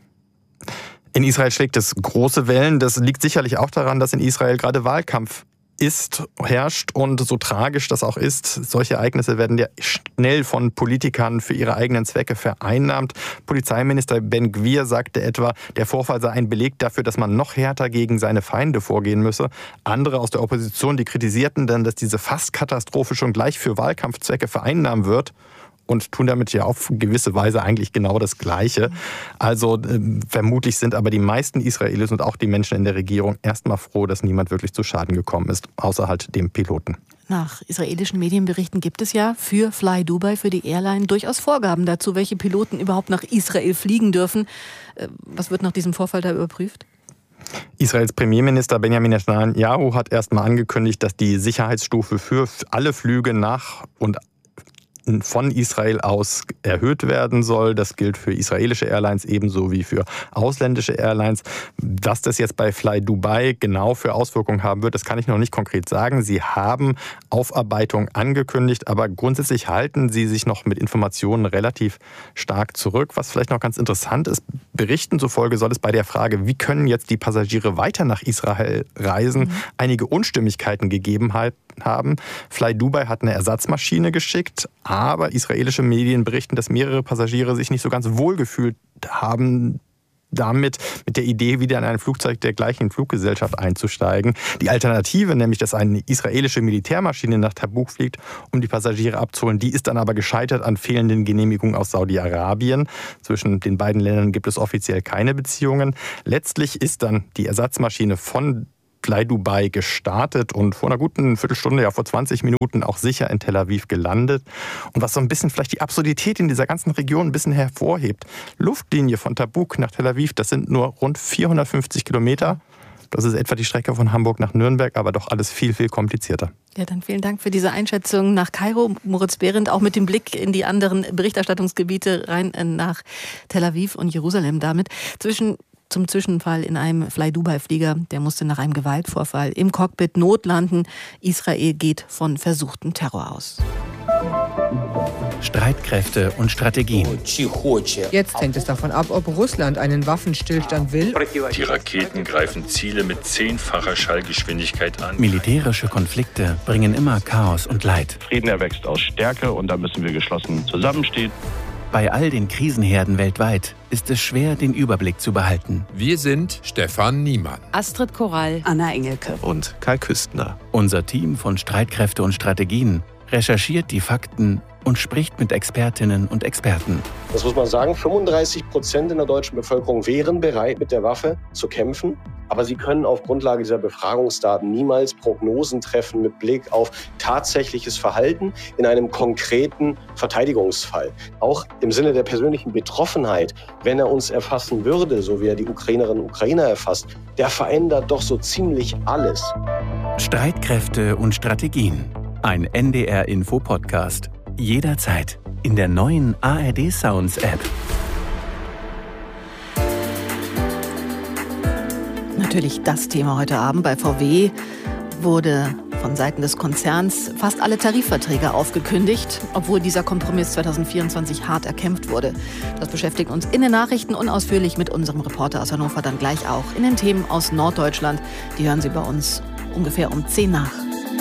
In Israel schlägt es große Wellen. Das liegt sicherlich auch daran, dass in Israel gerade Wahlkampf herrscht und so tragisch das auch ist, solche Ereignisse werden ja schnell von Politikern für ihre eigenen Zwecke vereinnahmt. Polizeiminister Ben Gvir sagte etwa, der Vorfall sei ein Beleg dafür, dass man noch härter gegen seine Feinde vorgehen müsse. Andere aus der Opposition, die kritisierten dann, dass diese Fast-Katastrophe schon gleich für Wahlkampfzwecke vereinnahmt wird. Und tun damit ja auf gewisse Weise eigentlich genau das Gleiche. Also vermutlich sind aber die meisten Israelis und auch die Menschen in der Regierung erstmal froh, dass niemand wirklich zu Schaden gekommen ist, außer halt dem Piloten. Nach israelischen Medienberichten gibt es ja für Fly Dubai, für die Airline, durchaus Vorgaben dazu, welche Piloten überhaupt nach Israel fliegen dürfen. Was wird nach diesem Vorfall da überprüft? Israels Premierminister Benjamin Netanyahu hat erstmal angekündigt, dass die Sicherheitsstufe für alle Flüge nach und von Israel aus erhöht werden soll. Das gilt für israelische Airlines ebenso wie für ausländische Airlines. Was das jetzt bei Fly Dubai genau für Auswirkungen haben wird, das kann ich noch nicht konkret sagen. Sie haben Aufarbeitung angekündigt, aber grundsätzlich halten sie sich noch mit Informationen relativ stark zurück. Was vielleicht noch ganz interessant ist, Berichten zufolge soll es bei der Frage, wie können jetzt die Passagiere weiter nach Israel reisen, einige Unstimmigkeiten gegeben haben. Fly Dubai hat eine Ersatzmaschine geschickt, aber israelische Medien berichten, dass mehrere Passagiere sich nicht so ganz wohlgefühlt haben, mit der Idee, wieder in ein Flugzeug der gleichen Fluggesellschaft einzusteigen. Die Alternative, nämlich dass eine israelische Militärmaschine nach Tabuk fliegt, um die Passagiere abzuholen, die ist dann aber gescheitert an fehlenden Genehmigungen aus Saudi-Arabien. Zwischen den beiden Ländern gibt es offiziell keine Beziehungen. Letztlich ist dann die Ersatzmaschine von Fly Dubai gestartet und vor einer guten Viertelstunde, vor 20 Minuten auch sicher in Tel Aviv gelandet. Und was so ein bisschen vielleicht die Absurdität in dieser ganzen Region ein bisschen hervorhebt. Luftlinie von Tabuk nach Tel Aviv, das sind nur rund 450 Kilometer. Das ist etwa die Strecke von Hamburg nach Nürnberg, aber doch alles viel, viel komplizierter. Ja, dann vielen Dank für diese Einschätzung nach Kairo. Moritz Behrendt, auch mit dem Blick in die anderen Berichterstattungsgebiete rein nach Tel Aviv und Jerusalem damit. Zum Zwischenfall in einem Fly-Dubai-Flieger. Der musste nach einem Gewaltvorfall im Cockpit notlanden. Israel geht von versuchtem Terror aus. Streitkräfte und Strategien. Jetzt hängt es davon ab, ob Russland einen Waffenstillstand will. Die Raketen greifen Ziele mit 10-facher Schallgeschwindigkeit an. Militärische Konflikte bringen immer Chaos und Leid. Frieden erwächst aus Stärke und da müssen wir geschlossen zusammenstehen. Bei all den Krisenherden weltweit ist es schwer, den Überblick zu behalten. Wir sind Stefan Niemann, Astrid Korall, Anna Engelke und Kai Küstner. Unser Team von Streitkräfte und Strategien recherchiert die Fakten und spricht mit Expertinnen und Experten. Das muss man sagen, 35% in der deutschen Bevölkerung wären bereit, mit der Waffe zu kämpfen. Aber sie können auf Grundlage dieser Befragungsdaten niemals Prognosen treffen mit Blick auf tatsächliches Verhalten in einem konkreten Verteidigungsfall. Auch im Sinne der persönlichen Betroffenheit, wenn er uns erfassen würde, so wie er die Ukrainerinnen und Ukrainer erfasst, der verändert doch so ziemlich alles. Streitkräfte und Strategien. Ein NDR-Info-Podcast. Jederzeit in der neuen ARD Sounds App. Natürlich das Thema heute Abend. Bei VW wurde von Seiten des Konzerns fast alle Tarifverträge aufgekündigt, obwohl dieser Kompromiss 2024 hart erkämpft wurde. Das beschäftigt uns in den Nachrichten unausführlich mit unserem Reporter aus Hannover, dann gleich auch in den Themen aus Norddeutschland. Die hören Sie bei uns ungefähr um 10 nach.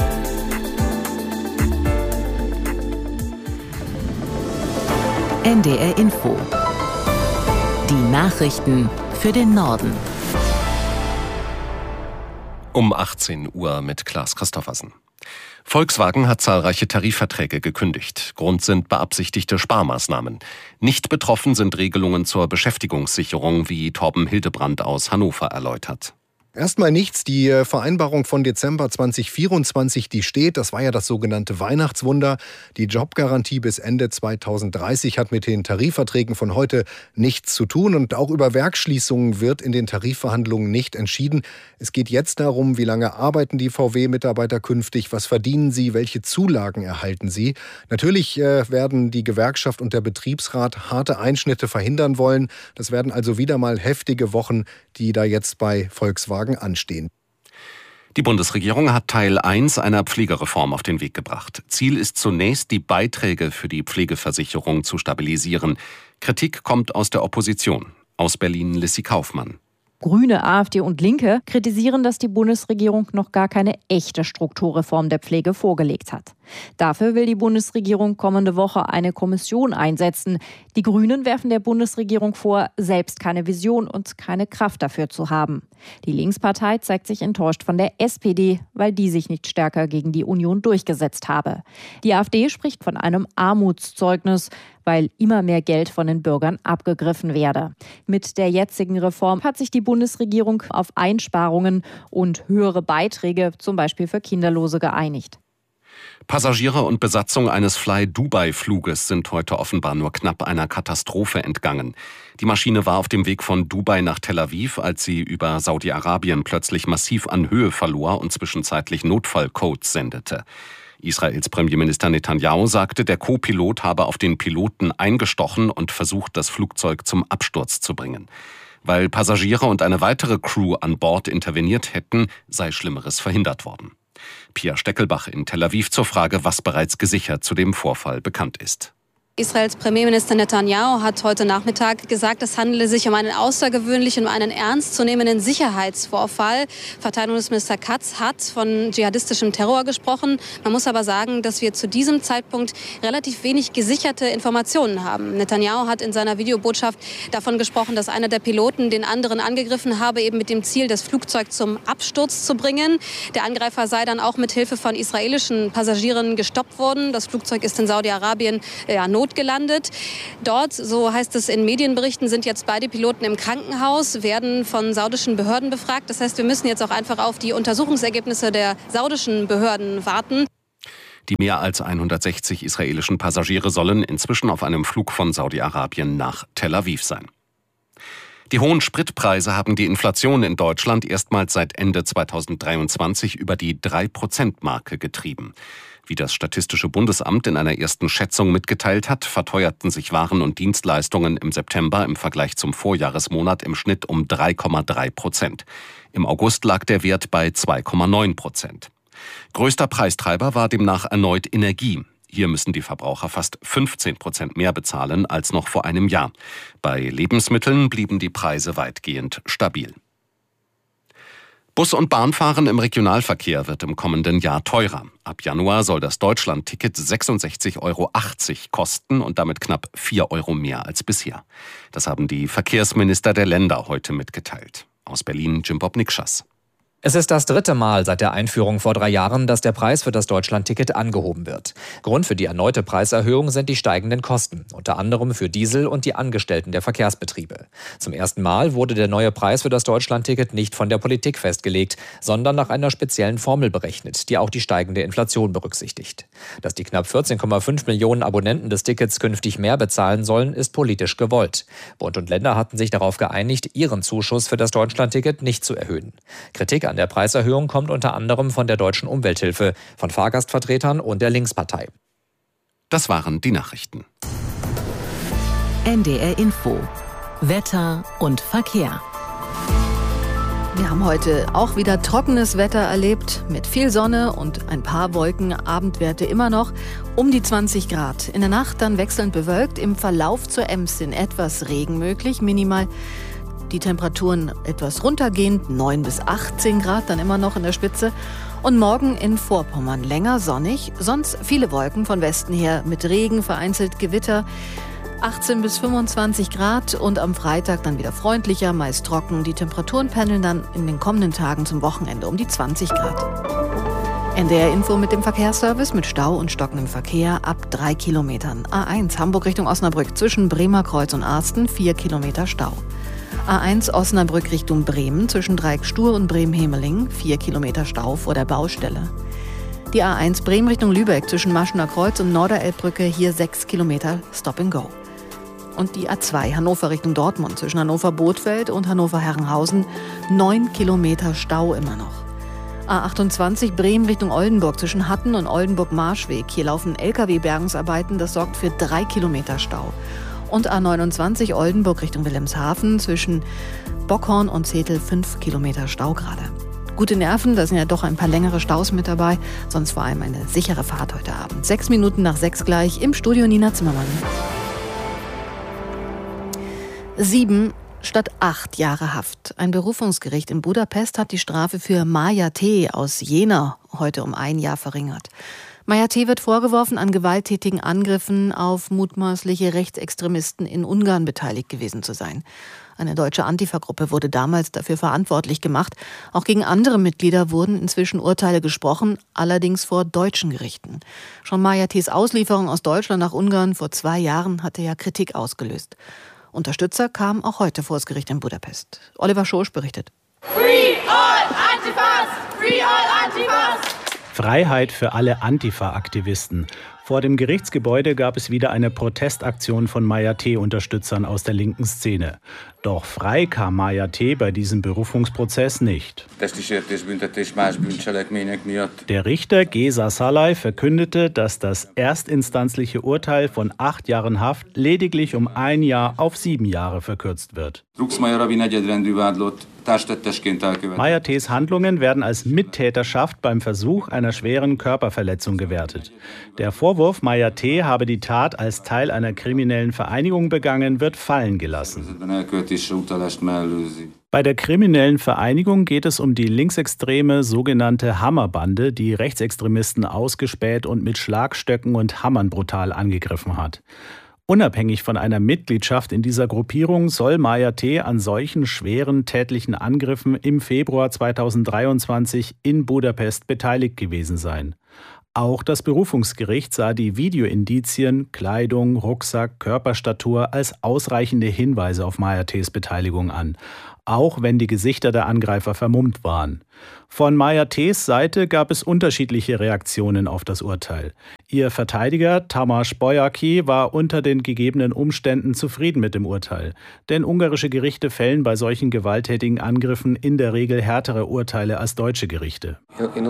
NDR Info. Die Nachrichten für den Norden. Um 18 Uhr mit Klaas Christoffersen. Volkswagen hat zahlreiche Tarifverträge gekündigt. Grund sind beabsichtigte Sparmaßnahmen. Nicht betroffen sind Regelungen zur Beschäftigungssicherung, wie Torben Hildebrand aus Hannover erläutert. Erstmal nichts. Die Vereinbarung von Dezember 2024, die steht. Das war ja das sogenannte Weihnachtswunder. Die Jobgarantie bis Ende 2030 hat mit den Tarifverträgen von heute nichts zu tun. Und auch über Werksschließungen wird in den Tarifverhandlungen nicht entschieden. Es geht jetzt darum, wie lange arbeiten die VW-Mitarbeiter künftig, was verdienen sie, welche Zulagen erhalten sie. Natürlich werden die Gewerkschaft und der Betriebsrat harte Einschnitte verhindern wollen. Das werden also wieder mal heftige Wochen, die da jetzt bei Volkswagen anstehen. Die Bundesregierung hat Teil 1 einer Pflegereform auf den Weg gebracht. Ziel ist zunächst, die Beiträge für die Pflegeversicherung zu stabilisieren. Kritik kommt aus der Opposition. Aus Berlin Lissy Kaufmann. Grüne, AfD und Linke kritisieren, dass die Bundesregierung noch gar keine echte Strukturreform der Pflege vorgelegt hat. Dafür will die Bundesregierung kommende Woche eine Kommission einsetzen. Die Grünen werfen der Bundesregierung vor, selbst keine Vision und keine Kraft dafür zu haben. Die Linkspartei zeigt sich enttäuscht von der SPD, weil die sich nicht stärker gegen die Union durchgesetzt habe. Die AfD spricht von einem Armutszeugnis, weil immer mehr Geld von den Bürgern abgegriffen werde. Mit der jetzigen Reform hat sich die Bundesregierung auf Einsparungen und höhere Beiträge, zum Beispiel für Kinderlose, geeinigt. Passagiere und Besatzung eines Fly-Dubai-Fluges sind heute offenbar nur knapp einer Katastrophe entgangen. Die Maschine war auf dem Weg von Dubai nach Tel Aviv, als sie über Saudi-Arabien plötzlich massiv an Höhe verlor und zwischenzeitlich Notfallcodes sendete. Israels Premierminister Netanyahu sagte, der Co-Pilot habe auf den Piloten eingestochen und versucht, das Flugzeug zum Absturz zu bringen. Weil Passagiere und eine weitere Crew an Bord interveniert hätten, sei Schlimmeres verhindert worden. Pia Steckelbach in Tel Aviv zur Frage, was bereits gesichert zu dem Vorfall bekannt ist. Israels Premierminister Netanyahu hat heute Nachmittag gesagt, es handele sich um einen außergewöhnlichen und einen ernstzunehmenden Sicherheitsvorfall. Verteidigungsminister Katz hat von dschihadistischem Terror gesprochen. Man muss aber sagen, dass wir zu diesem Zeitpunkt relativ wenig gesicherte Informationen haben. Netanyahu hat in seiner Videobotschaft davon gesprochen, dass einer der Piloten den anderen angegriffen habe, eben mit dem Ziel, das Flugzeug zum Absturz zu bringen. Der Angreifer sei dann auch mit Hilfe von israelischen Passagieren gestoppt worden. Das Flugzeug ist in Saudi-Arabien gelandet. Dort, so heißt es in Medienberichten, sind jetzt beide Piloten im Krankenhaus, werden von saudischen Behörden befragt. Das heißt, wir müssen jetzt auch einfach auf die Untersuchungsergebnisse der saudischen Behörden warten. Die mehr als 160 israelischen Passagiere sollen inzwischen auf einem Flug von Saudi-Arabien nach Tel Aviv sein. Die hohen Spritpreise haben die Inflation in Deutschland erstmals seit Ende 2023 über die 3%-Marke getrieben. Wie das Statistische Bundesamt in einer ersten Schätzung mitgeteilt hat, verteuerten sich Waren und Dienstleistungen im September im Vergleich zum Vorjahresmonat im Schnitt um 3,3%. Im August lag der Wert bei 2,9%. Größter Preistreiber war demnach erneut Energie. Hier müssen die Verbraucher fast 15% mehr bezahlen als noch vor einem Jahr. Bei Lebensmitteln blieben die Preise weitgehend stabil. Bus- und Bahnfahren im Regionalverkehr wird im kommenden Jahr teurer. Ab Januar soll das Deutschland-Ticket 66,80 € kosten und damit knapp 4 € mehr als bisher. Das haben die Verkehrsminister der Länder heute mitgeteilt. Aus Berlin Jim-Bob Nikschas. Es ist das 3. Mal seit der Einführung vor 3 Jahren, dass der Preis für das Deutschland-Ticket angehoben wird. Grund für die erneute Preiserhöhung sind die steigenden Kosten, unter anderem für Diesel und die Angestellten der Verkehrsbetriebe. Zum ersten Mal wurde der neue Preis für das Deutschland-Ticket nicht von der Politik festgelegt, sondern nach einer speziellen Formel berechnet, die auch die steigende Inflation berücksichtigt. Dass die knapp 14,5 Millionen Abonnenten des Tickets künftig mehr bezahlen sollen, ist politisch gewollt. Bund und Länder hatten sich darauf geeinigt, ihren Zuschuss für das Deutschland-Ticket nicht zu erhöhen. Kritik an der Preiserhöhung kommt unter anderem von der Deutschen Umwelthilfe, von Fahrgastvertretern und der Linkspartei. Das waren die Nachrichten. NDR Info. Wetter und Verkehr. Wir haben heute auch wieder trockenes Wetter erlebt, mit viel Sonne und ein paar Wolken, Abendwerte immer noch um die 20 Grad. In der Nacht dann wechselnd bewölkt, im Verlauf zur Ems in etwas Regen möglich, minimal die Temperaturen etwas runtergehend, 9 bis 18 Grad, dann immer noch in der Spitze. Und morgen in Vorpommern länger sonnig, sonst viele Wolken von Westen her mit Regen, vereinzelt Gewitter, 18 bis 25 Grad und am Freitag dann wieder freundlicher, meist trocken. Die Temperaturen pendeln dann in den kommenden Tagen zum Wochenende um die 20 Grad. NDR Info mit dem Verkehrsservice mit Stau und stockendem Verkehr ab 3 Kilometern. A1 Hamburg Richtung Osnabrück zwischen Bremer Kreuz und Arsten 4 Kilometer Stau. A1 Osnabrück Richtung Bremen zwischen Dreieck Stur und Bremen-Hemeling 4 Kilometer Stau vor der Baustelle. Die A1 Bremen Richtung Lübeck zwischen Maschener Kreuz und Norderelbbrücke hier 6 Kilometer Stop and Go. Und die A2 Hannover Richtung Dortmund zwischen Hannover-Bothfeld und Hannover-Herrenhausen 9 Kilometer Stau immer noch. A28 Bremen Richtung Oldenburg zwischen Hatten und Oldenburg-Marschweg. Hier laufen Lkw-Bergungsarbeiten, das sorgt für 3 Kilometer Stau. Und A29 Oldenburg Richtung Wilhelmshaven zwischen Bockhorn und Zetel 5 Kilometer Stau gerade. Gute Nerven, da sind ja doch ein paar längere Staus mit dabei, sonst vor allem eine sichere Fahrt heute Abend. 6 Minuten nach 6 gleich, im Studio Nina Zimmermann. 7 statt 8 Jahre Haft. Ein Berufungsgericht in Budapest hat die Strafe für Maja T. aus Jena heute um 1 Jahr verringert. Maja T. wird vorgeworfen, an gewalttätigen Angriffen auf mutmaßliche Rechtsextremisten in Ungarn beteiligt gewesen zu sein. Eine deutsche Antifa-Gruppe wurde damals dafür verantwortlich gemacht. Auch gegen andere Mitglieder wurden inzwischen Urteile gesprochen, allerdings vor deutschen Gerichten. Schon Maja T.'s Auslieferung aus Deutschland nach Ungarn vor 2 Jahren hatte ja Kritik ausgelöst. Unterstützer kamen auch heute vor das Gericht in Budapest. Oliver Schosch berichtet. Free all Antifas! Free all Antifas! Freiheit für alle Antifa-Aktivisten. Vor dem Gerichtsgebäude gab es wieder eine Protestaktion von Maya T-Unterstützern aus der linken Szene. Doch frei kam Maya T. bei diesem Berufungsprozess nicht. Der Richter Geza Szalay verkündete, dass das erstinstanzliche Urteil von 8 Jahren Haft lediglich um 1 Jahr auf 7 Jahre verkürzt wird. Maya T.'s Handlungen werden als Mittäterschaft beim Versuch einer schweren Körperverletzung gewertet. Der Vorwurf, Maya T. habe die Tat als Teil einer kriminellen Vereinigung begangen, wird fallen gelassen. Bei der kriminellen Vereinigung geht es um die linksextreme sogenannte Hammerbande, die Rechtsextremisten ausgespäht und mit Schlagstöcken und Hammern brutal angegriffen hat. Unabhängig von einer Mitgliedschaft in dieser Gruppierung soll Maya T. an solchen schweren tätlichen Angriffen im Februar 2023 in Budapest beteiligt gewesen sein. Auch das Berufungsgericht sah die Videoindizien, Kleidung, Rucksack, Körperstatur als ausreichende Hinweise auf Maya T.'s Beteiligung an, auch wenn die Gesichter der Angreifer vermummt waren. Von Maya T.'s Seite gab es unterschiedliche Reaktionen auf das Urteil. Ihr Verteidiger Tamás Bolyai war unter den gegebenen Umständen zufrieden mit dem Urteil. Denn ungarische Gerichte fällen bei solchen gewalttätigen Angriffen in der Regel härtere Urteile als deutsche Gerichte.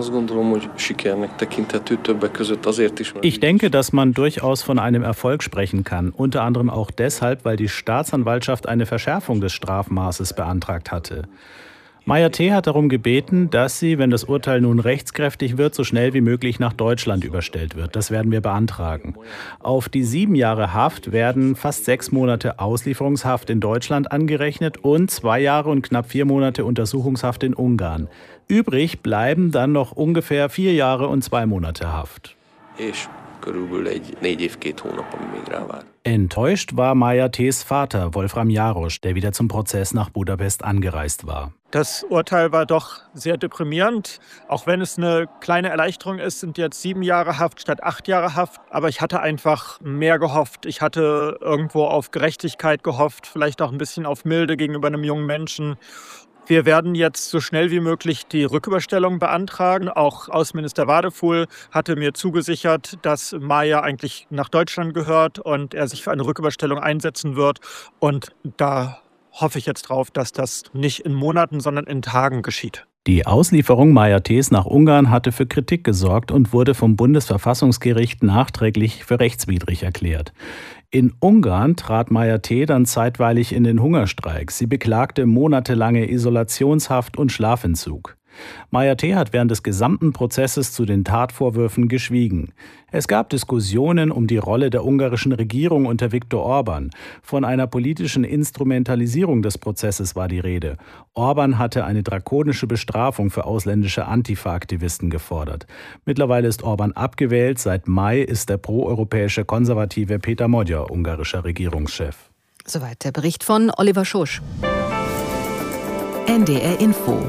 Ich denke, dass man durchaus von einem Erfolg sprechen kann. Unter anderem auch deshalb, weil die Staatsanwaltschaft eine Verschärfung des Strafmaßes beantragt hatte. Maya T. hat darum gebeten, dass sie, wenn das Urteil nun rechtskräftig wird, so schnell wie möglich nach Deutschland überstellt wird. Das werden wir beantragen. Auf die 7 Jahre Haft werden fast 6 Monate Auslieferungshaft in Deutschland angerechnet und 2 Jahre und knapp 4 Monate Untersuchungshaft in Ungarn. Übrig bleiben dann noch ungefähr 4 Jahre und 2 Monate Haft. Enttäuscht war Maya T.'s Vater, Wolfram Járos, der wieder zum Prozess nach Budapest angereist war. Das Urteil war doch sehr deprimierend. Auch wenn es eine kleine Erleichterung ist, sind jetzt 7 Jahre Haft statt 8 Jahre Haft. Aber ich hatte einfach mehr gehofft. Ich hatte irgendwo auf Gerechtigkeit gehofft, vielleicht auch ein bisschen auf Milde gegenüber einem jungen Menschen. Wir werden jetzt so schnell wie möglich die Rücküberstellung beantragen. Auch Außenminister Wadefuhl hatte mir zugesichert, dass Maya eigentlich nach Deutschland gehört und er sich für eine Rücküberstellung einsetzen wird. Und da hoffe ich jetzt drauf, dass das nicht in Monaten, sondern in Tagen geschieht. Die Auslieferung Maya T.'s nach Ungarn hatte für Kritik gesorgt und wurde vom Bundesverfassungsgericht nachträglich für rechtswidrig erklärt. In Ungarn trat Maya T. dann zeitweilig in den Hungerstreik. Sie beklagte monatelange Isolationshaft und Schlafentzug. Maya T. hat während des gesamten Prozesses zu den Tatvorwürfen geschwiegen. Es gab Diskussionen um die Rolle der ungarischen Regierung unter Viktor Orbán. Von einer politischen Instrumentalisierung des Prozesses war die Rede. Orbán hatte eine drakonische Bestrafung für ausländische Antifa-Aktivisten gefordert. Mittlerweile ist Orbán abgewählt. Seit Mai ist der proeuropäische Konservative Péter Magyar ungarischer Regierungschef. Soweit der Bericht von Oliver Schosch. NDR Info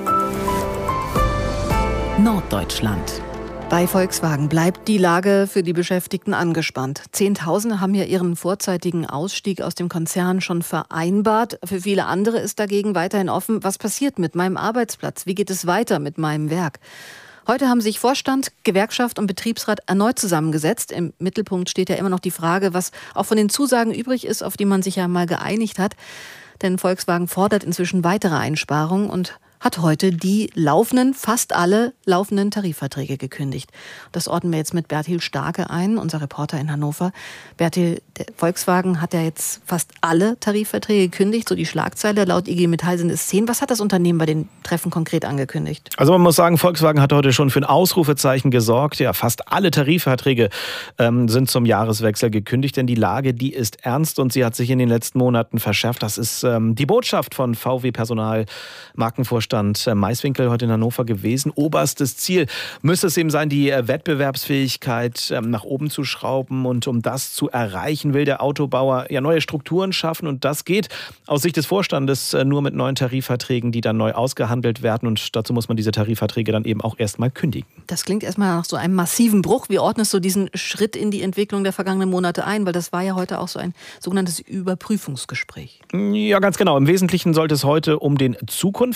Norddeutschland. Bei Volkswagen bleibt die Lage für die Beschäftigten angespannt. Zehntausende haben ja ihren vorzeitigen Ausstieg aus dem Konzern schon vereinbart. Für viele andere ist dagegen weiterhin offen, was passiert mit meinem Arbeitsplatz? Wie geht es weiter mit meinem Werk? Heute haben sich Vorstand, Gewerkschaft und Betriebsrat erneut zusammengesetzt. Im Mittelpunkt steht ja immer noch die Frage, was auch von den Zusagen übrig ist, auf die man sich ja mal geeinigt hat. Denn Volkswagen fordert inzwischen weitere Einsparungen und hat heute die fast alle laufenden Tarifverträge gekündigt. Das ordnen wir jetzt mit Bertil Starke ein, unser Reporter in Hannover. Bertil, Volkswagen hat ja jetzt fast alle Tarifverträge gekündigt, so die Schlagzeile. Laut IG Metall sind es 10. Was hat das Unternehmen bei den Treffen konkret angekündigt? Also man muss sagen, Volkswagen hat heute schon für ein Ausrufezeichen gesorgt. Ja, fast alle Tarifverträge sind zum Jahreswechsel gekündigt, denn die Lage, die ist ernst und sie hat sich in den letzten Monaten verschärft. Das ist die Botschaft von VW-Personal, Markenvorstand Maiswinkel heute in Hannover gewesen. Oberstes Ziel müsste es eben sein, die Wettbewerbsfähigkeit nach oben zu schrauben. Und um das zu erreichen, will der Autobauer ja neue Strukturen schaffen. Und das geht aus Sicht des Vorstandes nur mit neuen Tarifverträgen, die dann neu ausgehandelt werden. Und dazu muss man diese Tarifverträge dann eben auch erstmal kündigen. Das klingt erstmal nach so einem massiven Bruch. Wie ordnest du diesen Schritt in die Entwicklung der vergangenen Monate ein? Weil das war ja heute auch so ein sogenanntes Überprüfungsgespräch. Ja, ganz genau. Im Wesentlichen sollte es heute um den Zukunftstarifvertrag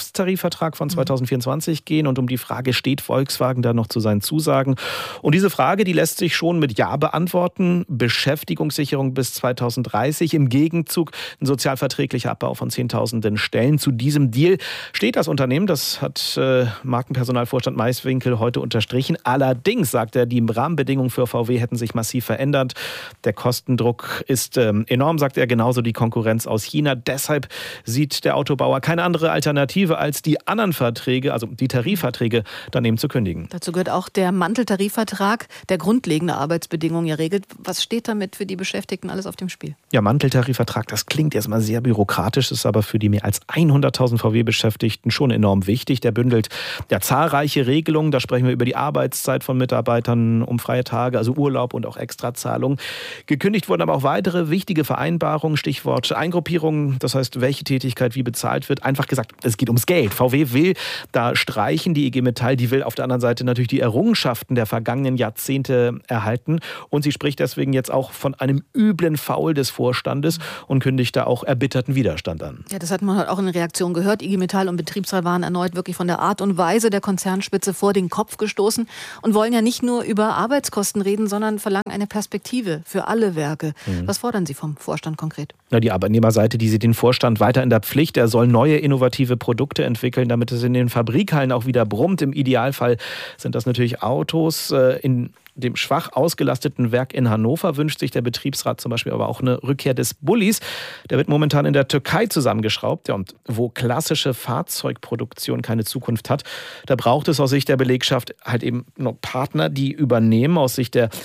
Tarifvertrag von 2024 gehen und um die Frage, steht Volkswagen da noch zu seinen Zusagen? Und diese Frage, die lässt sich schon mit Ja beantworten. Beschäftigungssicherung bis 2030, im Gegenzug ein sozialverträglicher Abbau von Zehntausenden Stellen. Zu diesem Deal steht das Unternehmen, das hat Markenpersonalvorstand Maiswinkel heute unterstrichen. Allerdings, sagt er, die Rahmenbedingungen für VW hätten sich massiv verändert. Der Kostendruck ist enorm, sagt er, genauso die Konkurrenz aus China. Deshalb sieht der Autobauer keine andere Alternative, als die anderen Verträge, also die Tarifverträge, daneben zu kündigen. Dazu gehört auch der Manteltarifvertrag, der grundlegende Arbeitsbedingungen ja regelt. Was steht damit für die Beschäftigten alles auf dem Spiel? Ja, Manteltarifvertrag, das klingt erstmal sehr bürokratisch, ist aber für die mehr als 100.000 VW-Beschäftigten schon enorm wichtig. Der bündelt ja zahlreiche Regelungen. Da sprechen wir über die Arbeitszeit von Mitarbeitern, um freie Tage, also Urlaub und auch Extrazahlungen. Gekündigt wurden aber auch weitere wichtige Vereinbarungen, Stichwort Eingruppierung, das heißt, welche Tätigkeit wie bezahlt wird. Einfach gesagt, es geht ums Geld. VW will da streichen, die IG Metall, die will auf der anderen Seite natürlich die Errungenschaften der vergangenen Jahrzehnte erhalten. Und sie spricht deswegen jetzt auch von einem üblen Faul des Vorstandes und kündigt da auch erbitterten Widerstand an. Ja, das hat man auch in der Reaktion gehört. IG Metall und Betriebsrat waren erneut wirklich von der Art und Weise der Konzernspitze vor den Kopf gestoßen und wollen ja nicht nur über Arbeitskosten reden, sondern verlangen eine Perspektive für alle Werke. Was fordern Sie vom Vorstand konkret? Na, die Arbeitnehmerseite, die sieht den Vorstand weiter in der Pflicht. Er soll neue innovative Produkte entwickeln, damit es in den Fabrikhallen auch wieder brummt. Im Idealfall sind das natürlich Autos. In dem schwach ausgelasteten Werk in Hannover wünscht sich der Betriebsrat zum Beispiel aber auch eine Rückkehr des Bullis. Der wird momentan in der Türkei zusammengeschraubt. Ja, und wo klassische Fahrzeugproduktion keine Zukunft hat, da braucht es aus Sicht der Belegschaft halt eben noch Partner, die übernehmen. Aus Sicht der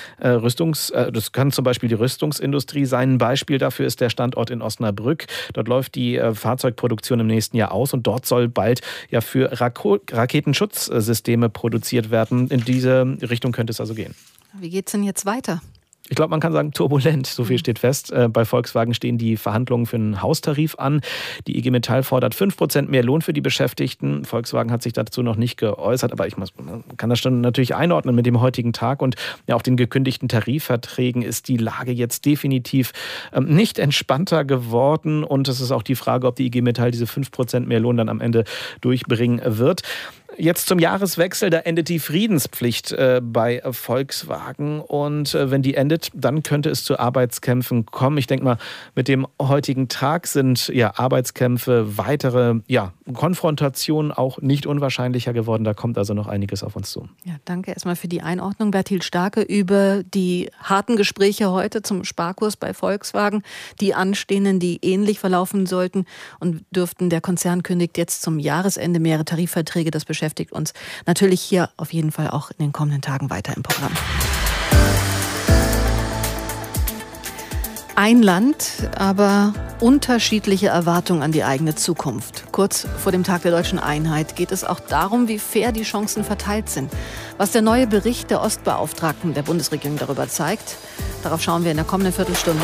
das kann zum Beispiel die Rüstungsindustrie sein. Ein Beispiel dafür ist der Standort in Osnabrück. Dort läuft die Fahrzeugproduktion im nächsten Jahr aus und dort soll bald ja für Raketenschutzsysteme produziert werden. In diese Richtung könnte es also gehen. Wie geht es denn jetzt weiter? Ich glaube, man kann sagen, turbulent, so viel steht fest. Bei Volkswagen stehen die Verhandlungen für einen Haustarif an. Die IG Metall fordert 5% mehr Lohn für die Beschäftigten. Volkswagen hat sich dazu noch nicht geäußert, aber man kann das schon natürlich einordnen mit dem heutigen Tag. Und ja, auch den gekündigten Tarifverträgen ist die Lage jetzt definitiv nicht entspannter geworden. Und es ist auch die Frage, ob die IG Metall diese 5% mehr Lohn dann am Ende durchbringen wird. Jetzt zum Jahreswechsel, da endet die Friedenspflicht bei Volkswagen und wenn die endet, dann könnte es zu Arbeitskämpfen kommen. Ich denke mal, mit dem heutigen Tag sind ja Arbeitskämpfe, weitere Konfrontationen auch nicht unwahrscheinlicher geworden. Da kommt also noch einiges auf uns zu. Ja, danke erstmal für die Einordnung, Bertil Starke, über die harten Gespräche heute zum Sparkurs bei Volkswagen, die anstehenden, die ähnlich verlaufen sollten und dürften. Der Konzern kündigt jetzt zum Jahresende mehrere Tarifverträge. Das beschäftigt uns natürlich hier auf jeden Fall auch in den kommenden Tagen weiter im Programm. Ein Land, aber unterschiedliche Erwartungen an die eigene Zukunft. Kurz vor dem Tag der deutschen Einheit geht es auch darum, wie fair die Chancen verteilt sind. Was der neue Bericht der Ostbeauftragten der Bundesregierung darüber zeigt, darauf schauen wir in der kommenden Viertelstunde.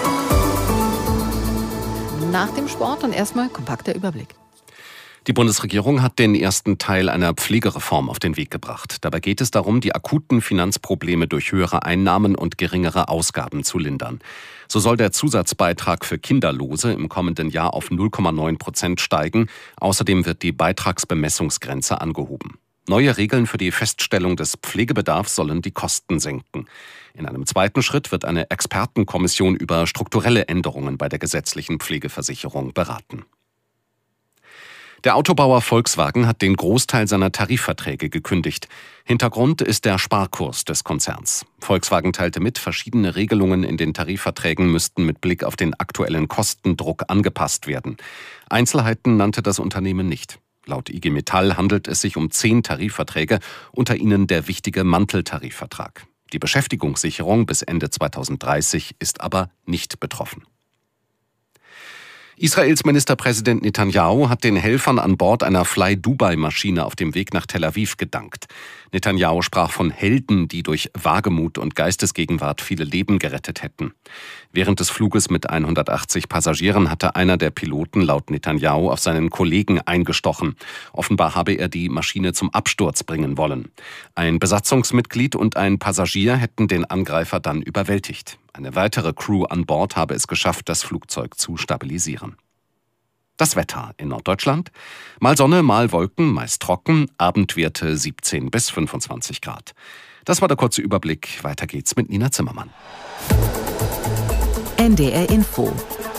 Nach dem Sport und erstmal kompakter Überblick. Die Bundesregierung hat den ersten Teil einer Pflegereform auf den Weg gebracht. Dabei geht es darum, die akuten Finanzprobleme durch höhere Einnahmen und geringere Ausgaben zu lindern. So soll der Zusatzbeitrag für Kinderlose im kommenden Jahr auf 0,9% steigen. Außerdem wird die Beitragsbemessungsgrenze angehoben. Neue Regeln für die Feststellung des Pflegebedarfs sollen die Kosten senken. In einem zweiten Schritt wird eine Expertenkommission über strukturelle Änderungen bei der gesetzlichen Pflegeversicherung beraten. Der Autobauer Volkswagen hat den Großteil seiner Tarifverträge gekündigt. Hintergrund ist der Sparkurs des Konzerns. Volkswagen teilte mit, verschiedene Regelungen in den Tarifverträgen müssten mit Blick auf den aktuellen Kostendruck angepasst werden. Einzelheiten nannte das Unternehmen nicht. Laut IG Metall handelt es sich um 10 Tarifverträge, unter ihnen der wichtige Manteltarifvertrag. Die Beschäftigungssicherung bis Ende 2030 ist aber nicht betroffen. Israels Ministerpräsident Netanyahu hat den Helfern an Bord einer Fly-Dubai-Maschine auf dem Weg nach Tel Aviv gedankt. Netanyahu sprach von Helden, die durch Wagemut und Geistesgegenwart viele Leben gerettet hätten. Während des Fluges mit 180 Passagieren hatte einer der Piloten laut Netanyahu auf seinen Kollegen eingestochen. Offenbar habe er die Maschine zum Absturz bringen wollen. Ein Besatzungsmitglied und ein Passagier hätten den Angreifer dann überwältigt. Eine weitere Crew an Bord habe es geschafft, das Flugzeug zu stabilisieren. Das Wetter in Norddeutschland. Mal Sonne, mal Wolken, meist trocken, Abendwerte 17 bis 25 Grad. Das war der kurze Überblick. Weiter geht's mit Nina Zimmermann. NDR Info.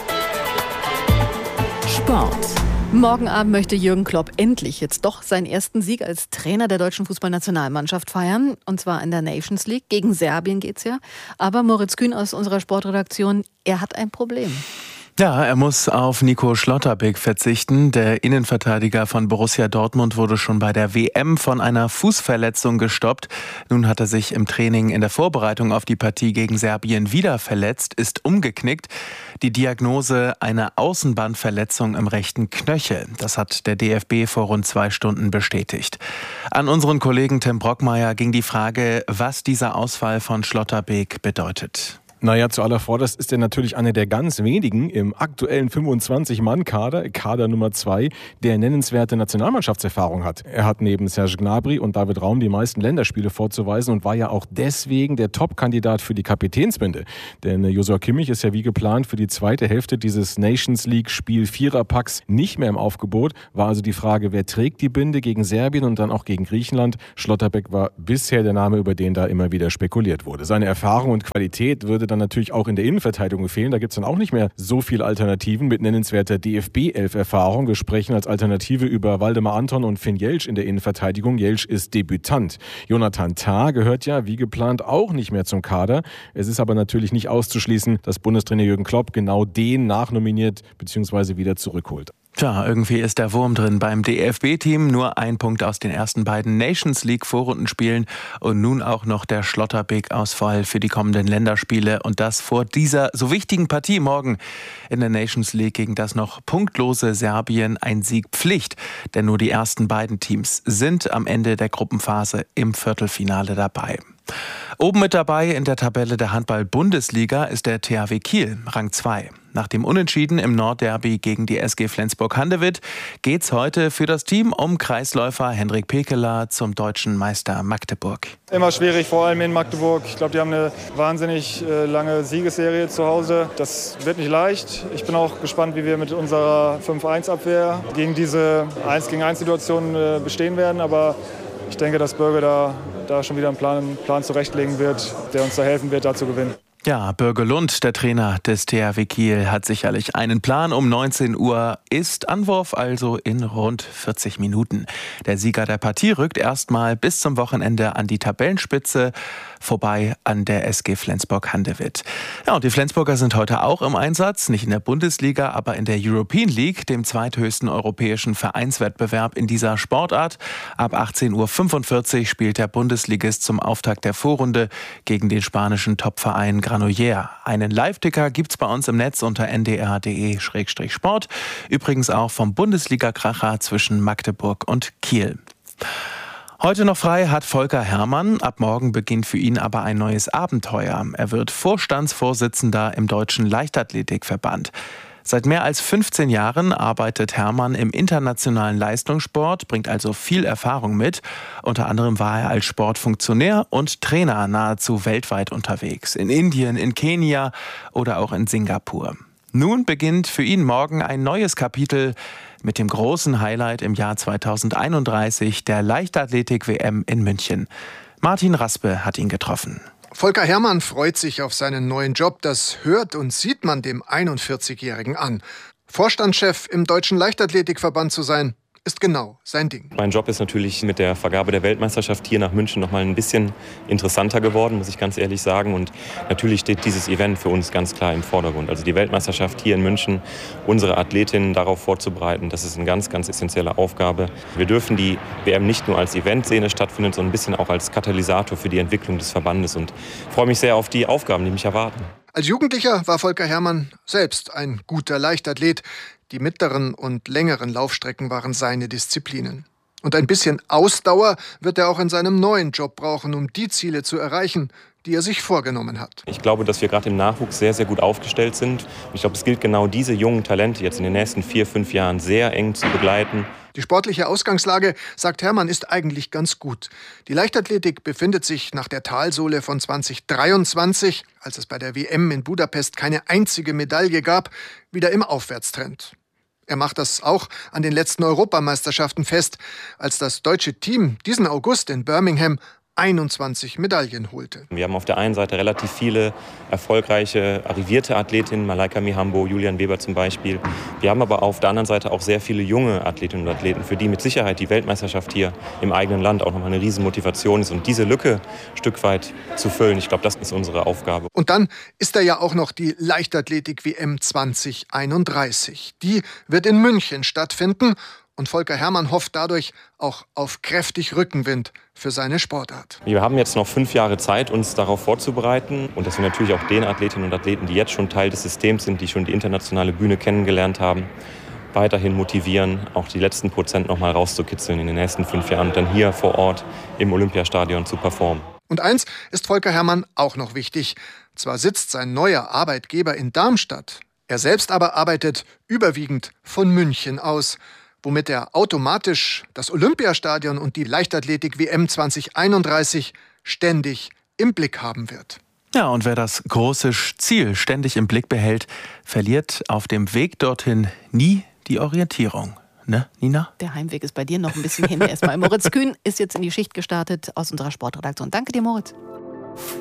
Sport. Morgen Abend möchte Jürgen Klopp endlich jetzt doch seinen ersten Sieg als Trainer der deutschen Fußballnationalmannschaft feiern. Und zwar in der Nations League. Gegen Serbien geht's ja. Aber Moritz Kühn aus unserer Sportredaktion, er hat ein Problem. Ja, er muss auf Nico Schlotterbeck verzichten. Der Innenverteidiger von Borussia Dortmund wurde schon bei der WM von einer Fußverletzung gestoppt. Nun hat er sich im Training in der Vorbereitung auf die Partie gegen Serbien wieder verletzt, ist umgeknickt. Die Diagnose eine Außenbandverletzung im rechten Knöchel. Das hat der DFB vor rund 2 Stunden bestätigt. An unseren Kollegen Tim Brockmeier ging die Frage, was dieser Ausfall von Schlotterbeck bedeutet. Naja, zuallervorderst ist er natürlich einer der ganz wenigen im aktuellen 25-Mann-Kader, Kader Nummer 2, der nennenswerte Nationalmannschaftserfahrung hat. Er hat neben Serge Gnabry und David Raum die meisten Länderspiele vorzuweisen und war ja auch deswegen der Top-Kandidat für die Kapitänsbinde. Denn Joshua Kimmich ist ja wie geplant für die zweite Hälfte dieses Nations League-Spiel Viererpacks nicht mehr im Aufgebot. War also die Frage, wer trägt die Binde gegen Serbien und dann auch gegen Griechenland. Schlotterbeck war bisher der Name, über den da immer wieder spekuliert wurde. Seine Erfahrung und Qualität würde dann natürlich auch in der Innenverteidigung fehlen. Da gibt es dann auch nicht mehr so viele Alternativen mit nennenswerter DFB-11-Erfahrung. Wir sprechen als Alternative über Waldemar Anton und Finn Jeltsch in der Innenverteidigung. Jeltsch ist Debütant. Jonathan Tah gehört ja wie geplant auch nicht mehr zum Kader. Es ist aber natürlich nicht auszuschließen, dass Bundestrainer Jürgen Klopp genau den nachnominiert bzw. wieder zurückholt. Tja, irgendwie ist der Wurm drin beim DFB-Team. Nur 1 Punkt aus den ersten beiden Nations League-Vorrundenspielen und nun auch noch der Schlotterbeck-Ausfall für die kommenden Länderspiele. Und das vor dieser so wichtigen Partie morgen in der Nations League gegen das noch punktlose Serbien ein Sieg Pflicht. Denn nur die ersten beiden Teams sind am Ende der Gruppenphase im Viertelfinale dabei. Oben mit dabei in der Tabelle der Handball-Bundesliga ist der THW Kiel, Rang 2. Nach dem Unentschieden im Nordderby gegen die SG Flensburg-Handewitt geht's heute für das Team um Kreisläufer Hendrik Pekeler zum deutschen Meister Magdeburg. Immer schwierig, vor allem in Magdeburg. Ich glaube, die haben eine wahnsinnig lange Siegesserie zu Hause. Das wird nicht leicht. Ich bin auch gespannt, wie wir mit unserer 5-1-Abwehr gegen diese 1-gegen-1-Situation bestehen werden. Aber ich denke, dass Bürger da schon wieder einen Plan zurechtlegen wird, der uns da helfen wird, da zu gewinnen. Ja, Bürger Lund, der Trainer des THW Kiel, hat sicherlich einen Plan. Um 19 Uhr ist Anwurf, also in rund 40 Minuten. Der Sieger der Partie rückt erstmal bis zum Wochenende an die Tabellenspitze, vorbei an der SG Flensburg-Handewitt. Ja, und die Flensburger sind heute auch im Einsatz, nicht in der Bundesliga, aber in der European League, dem zweithöchsten europäischen Vereinswettbewerb in dieser Sportart. Ab 18:45 Uhr spielt der Bundesligist zum Auftakt der Vorrunde gegen den spanischen Topverein Granollers. Einen Live-Ticker gibt's bei uns im Netz unter ndr.de/sport. Übrigens auch vom Bundesliga-Kracher zwischen Magdeburg und Kiel. Heute noch frei hat Volker Herrmann. Ab morgen beginnt für ihn aber ein neues Abenteuer. Er wird Vorstandsvorsitzender im Deutschen Leichtathletikverband. Seit mehr als 15 Jahren arbeitet Herrmann im internationalen Leistungssport, bringt also viel Erfahrung mit. Unter anderem war er als Sportfunktionär und Trainer nahezu weltweit unterwegs. In Indien, in Kenia oder auch in Singapur. Nun beginnt für ihn morgen ein neues Kapitel mit dem großen Highlight im Jahr 2031, der Leichtathletik-WM in München. Martin Raspe hat ihn getroffen. Volker Herrmann freut sich auf seinen neuen Job. Das hört und sieht man dem 41-Jährigen an. Vorstandschef im Deutschen Leichtathletikverband zu sein, ist genau sein Ding. Mein Job ist natürlich mit der Vergabe der Weltmeisterschaft hier nach München noch mal ein bisschen interessanter geworden, muss ich ganz ehrlich sagen. Und natürlich steht dieses Event für uns ganz klar im Vordergrund. Also die Weltmeisterschaft hier in München, unsere Athletinnen darauf vorzubereiten, das ist eine ganz, ganz essentielle Aufgabe. Wir dürfen die WM nicht nur als Event sehen, es stattfindet, sondern ein bisschen auch als Katalysator für die Entwicklung des Verbandes. Und ich freue mich sehr auf die Aufgaben, die mich erwarten. Als Jugendlicher war Volker Herrmann selbst ein guter Leichtathlet. Die mittleren und längeren Laufstrecken waren seine Disziplinen. Und ein bisschen Ausdauer wird er auch in seinem neuen Job brauchen, um die Ziele zu erreichen, die er sich vorgenommen hat. Ich glaube, dass wir gerade im Nachwuchs sehr, sehr gut aufgestellt sind. Ich glaube, es gilt genau diese jungen Talente jetzt in den nächsten 4-5 Jahren sehr eng zu begleiten. Die sportliche Ausgangslage, sagt Herrmann, ist eigentlich ganz gut. Die Leichtathletik befindet sich nach der Talsohle von 2023, als es bei der WM in Budapest keine einzige Medaille gab, wieder im Aufwärtstrend. Er macht das auch an den letzten Europameisterschaften fest, als das deutsche Team diesen August in Birmingham 21 Medaillen holte. Wir haben auf der einen Seite relativ viele erfolgreiche, arrivierte Athletinnen, Malaika Mihambo, Julian Weber zum Beispiel. Wir haben aber auf der anderen Seite auch sehr viele junge Athletinnen und Athleten, für die mit Sicherheit die Weltmeisterschaft hier im eigenen Land auch nochmal eine Riesenmotivation ist. Und diese Lücke ein Stück weit zu füllen, ich glaube, das ist unsere Aufgabe. Und dann ist da ja auch noch die Leichtathletik-WM 2031. Die wird in München stattfinden. Und Volker Herrmann hofft dadurch auch auf kräftig Rückenwind für seine Sportart. Wir haben jetzt noch 5 Jahre Zeit, uns darauf vorzubereiten. Und dass wir natürlich auch den Athletinnen und Athleten, die jetzt schon Teil des Systems sind, die schon die internationale Bühne kennengelernt haben, weiterhin motivieren, auch die letzten Prozent noch mal rauszukitzeln in den nächsten 5 Jahren und dann hier vor Ort im Olympiastadion zu performen. Und eins ist Volker Herrmann auch noch wichtig. Zwar sitzt sein neuer Arbeitgeber in Darmstadt, er selbst aber arbeitet überwiegend von München aus, womit er automatisch das Olympiastadion und die Leichtathletik-WM 2031 ständig im Blick haben wird. Ja, und wer das große Ziel ständig im Blick behält, verliert auf dem Weg dorthin nie die Orientierung. Ne, Nina? Der Heimweg ist bei dir noch ein bisschen hin. Erstmal Moritz Kühn ist jetzt in die Schicht gestartet aus unserer Sportredaktion. Danke dir, Moritz.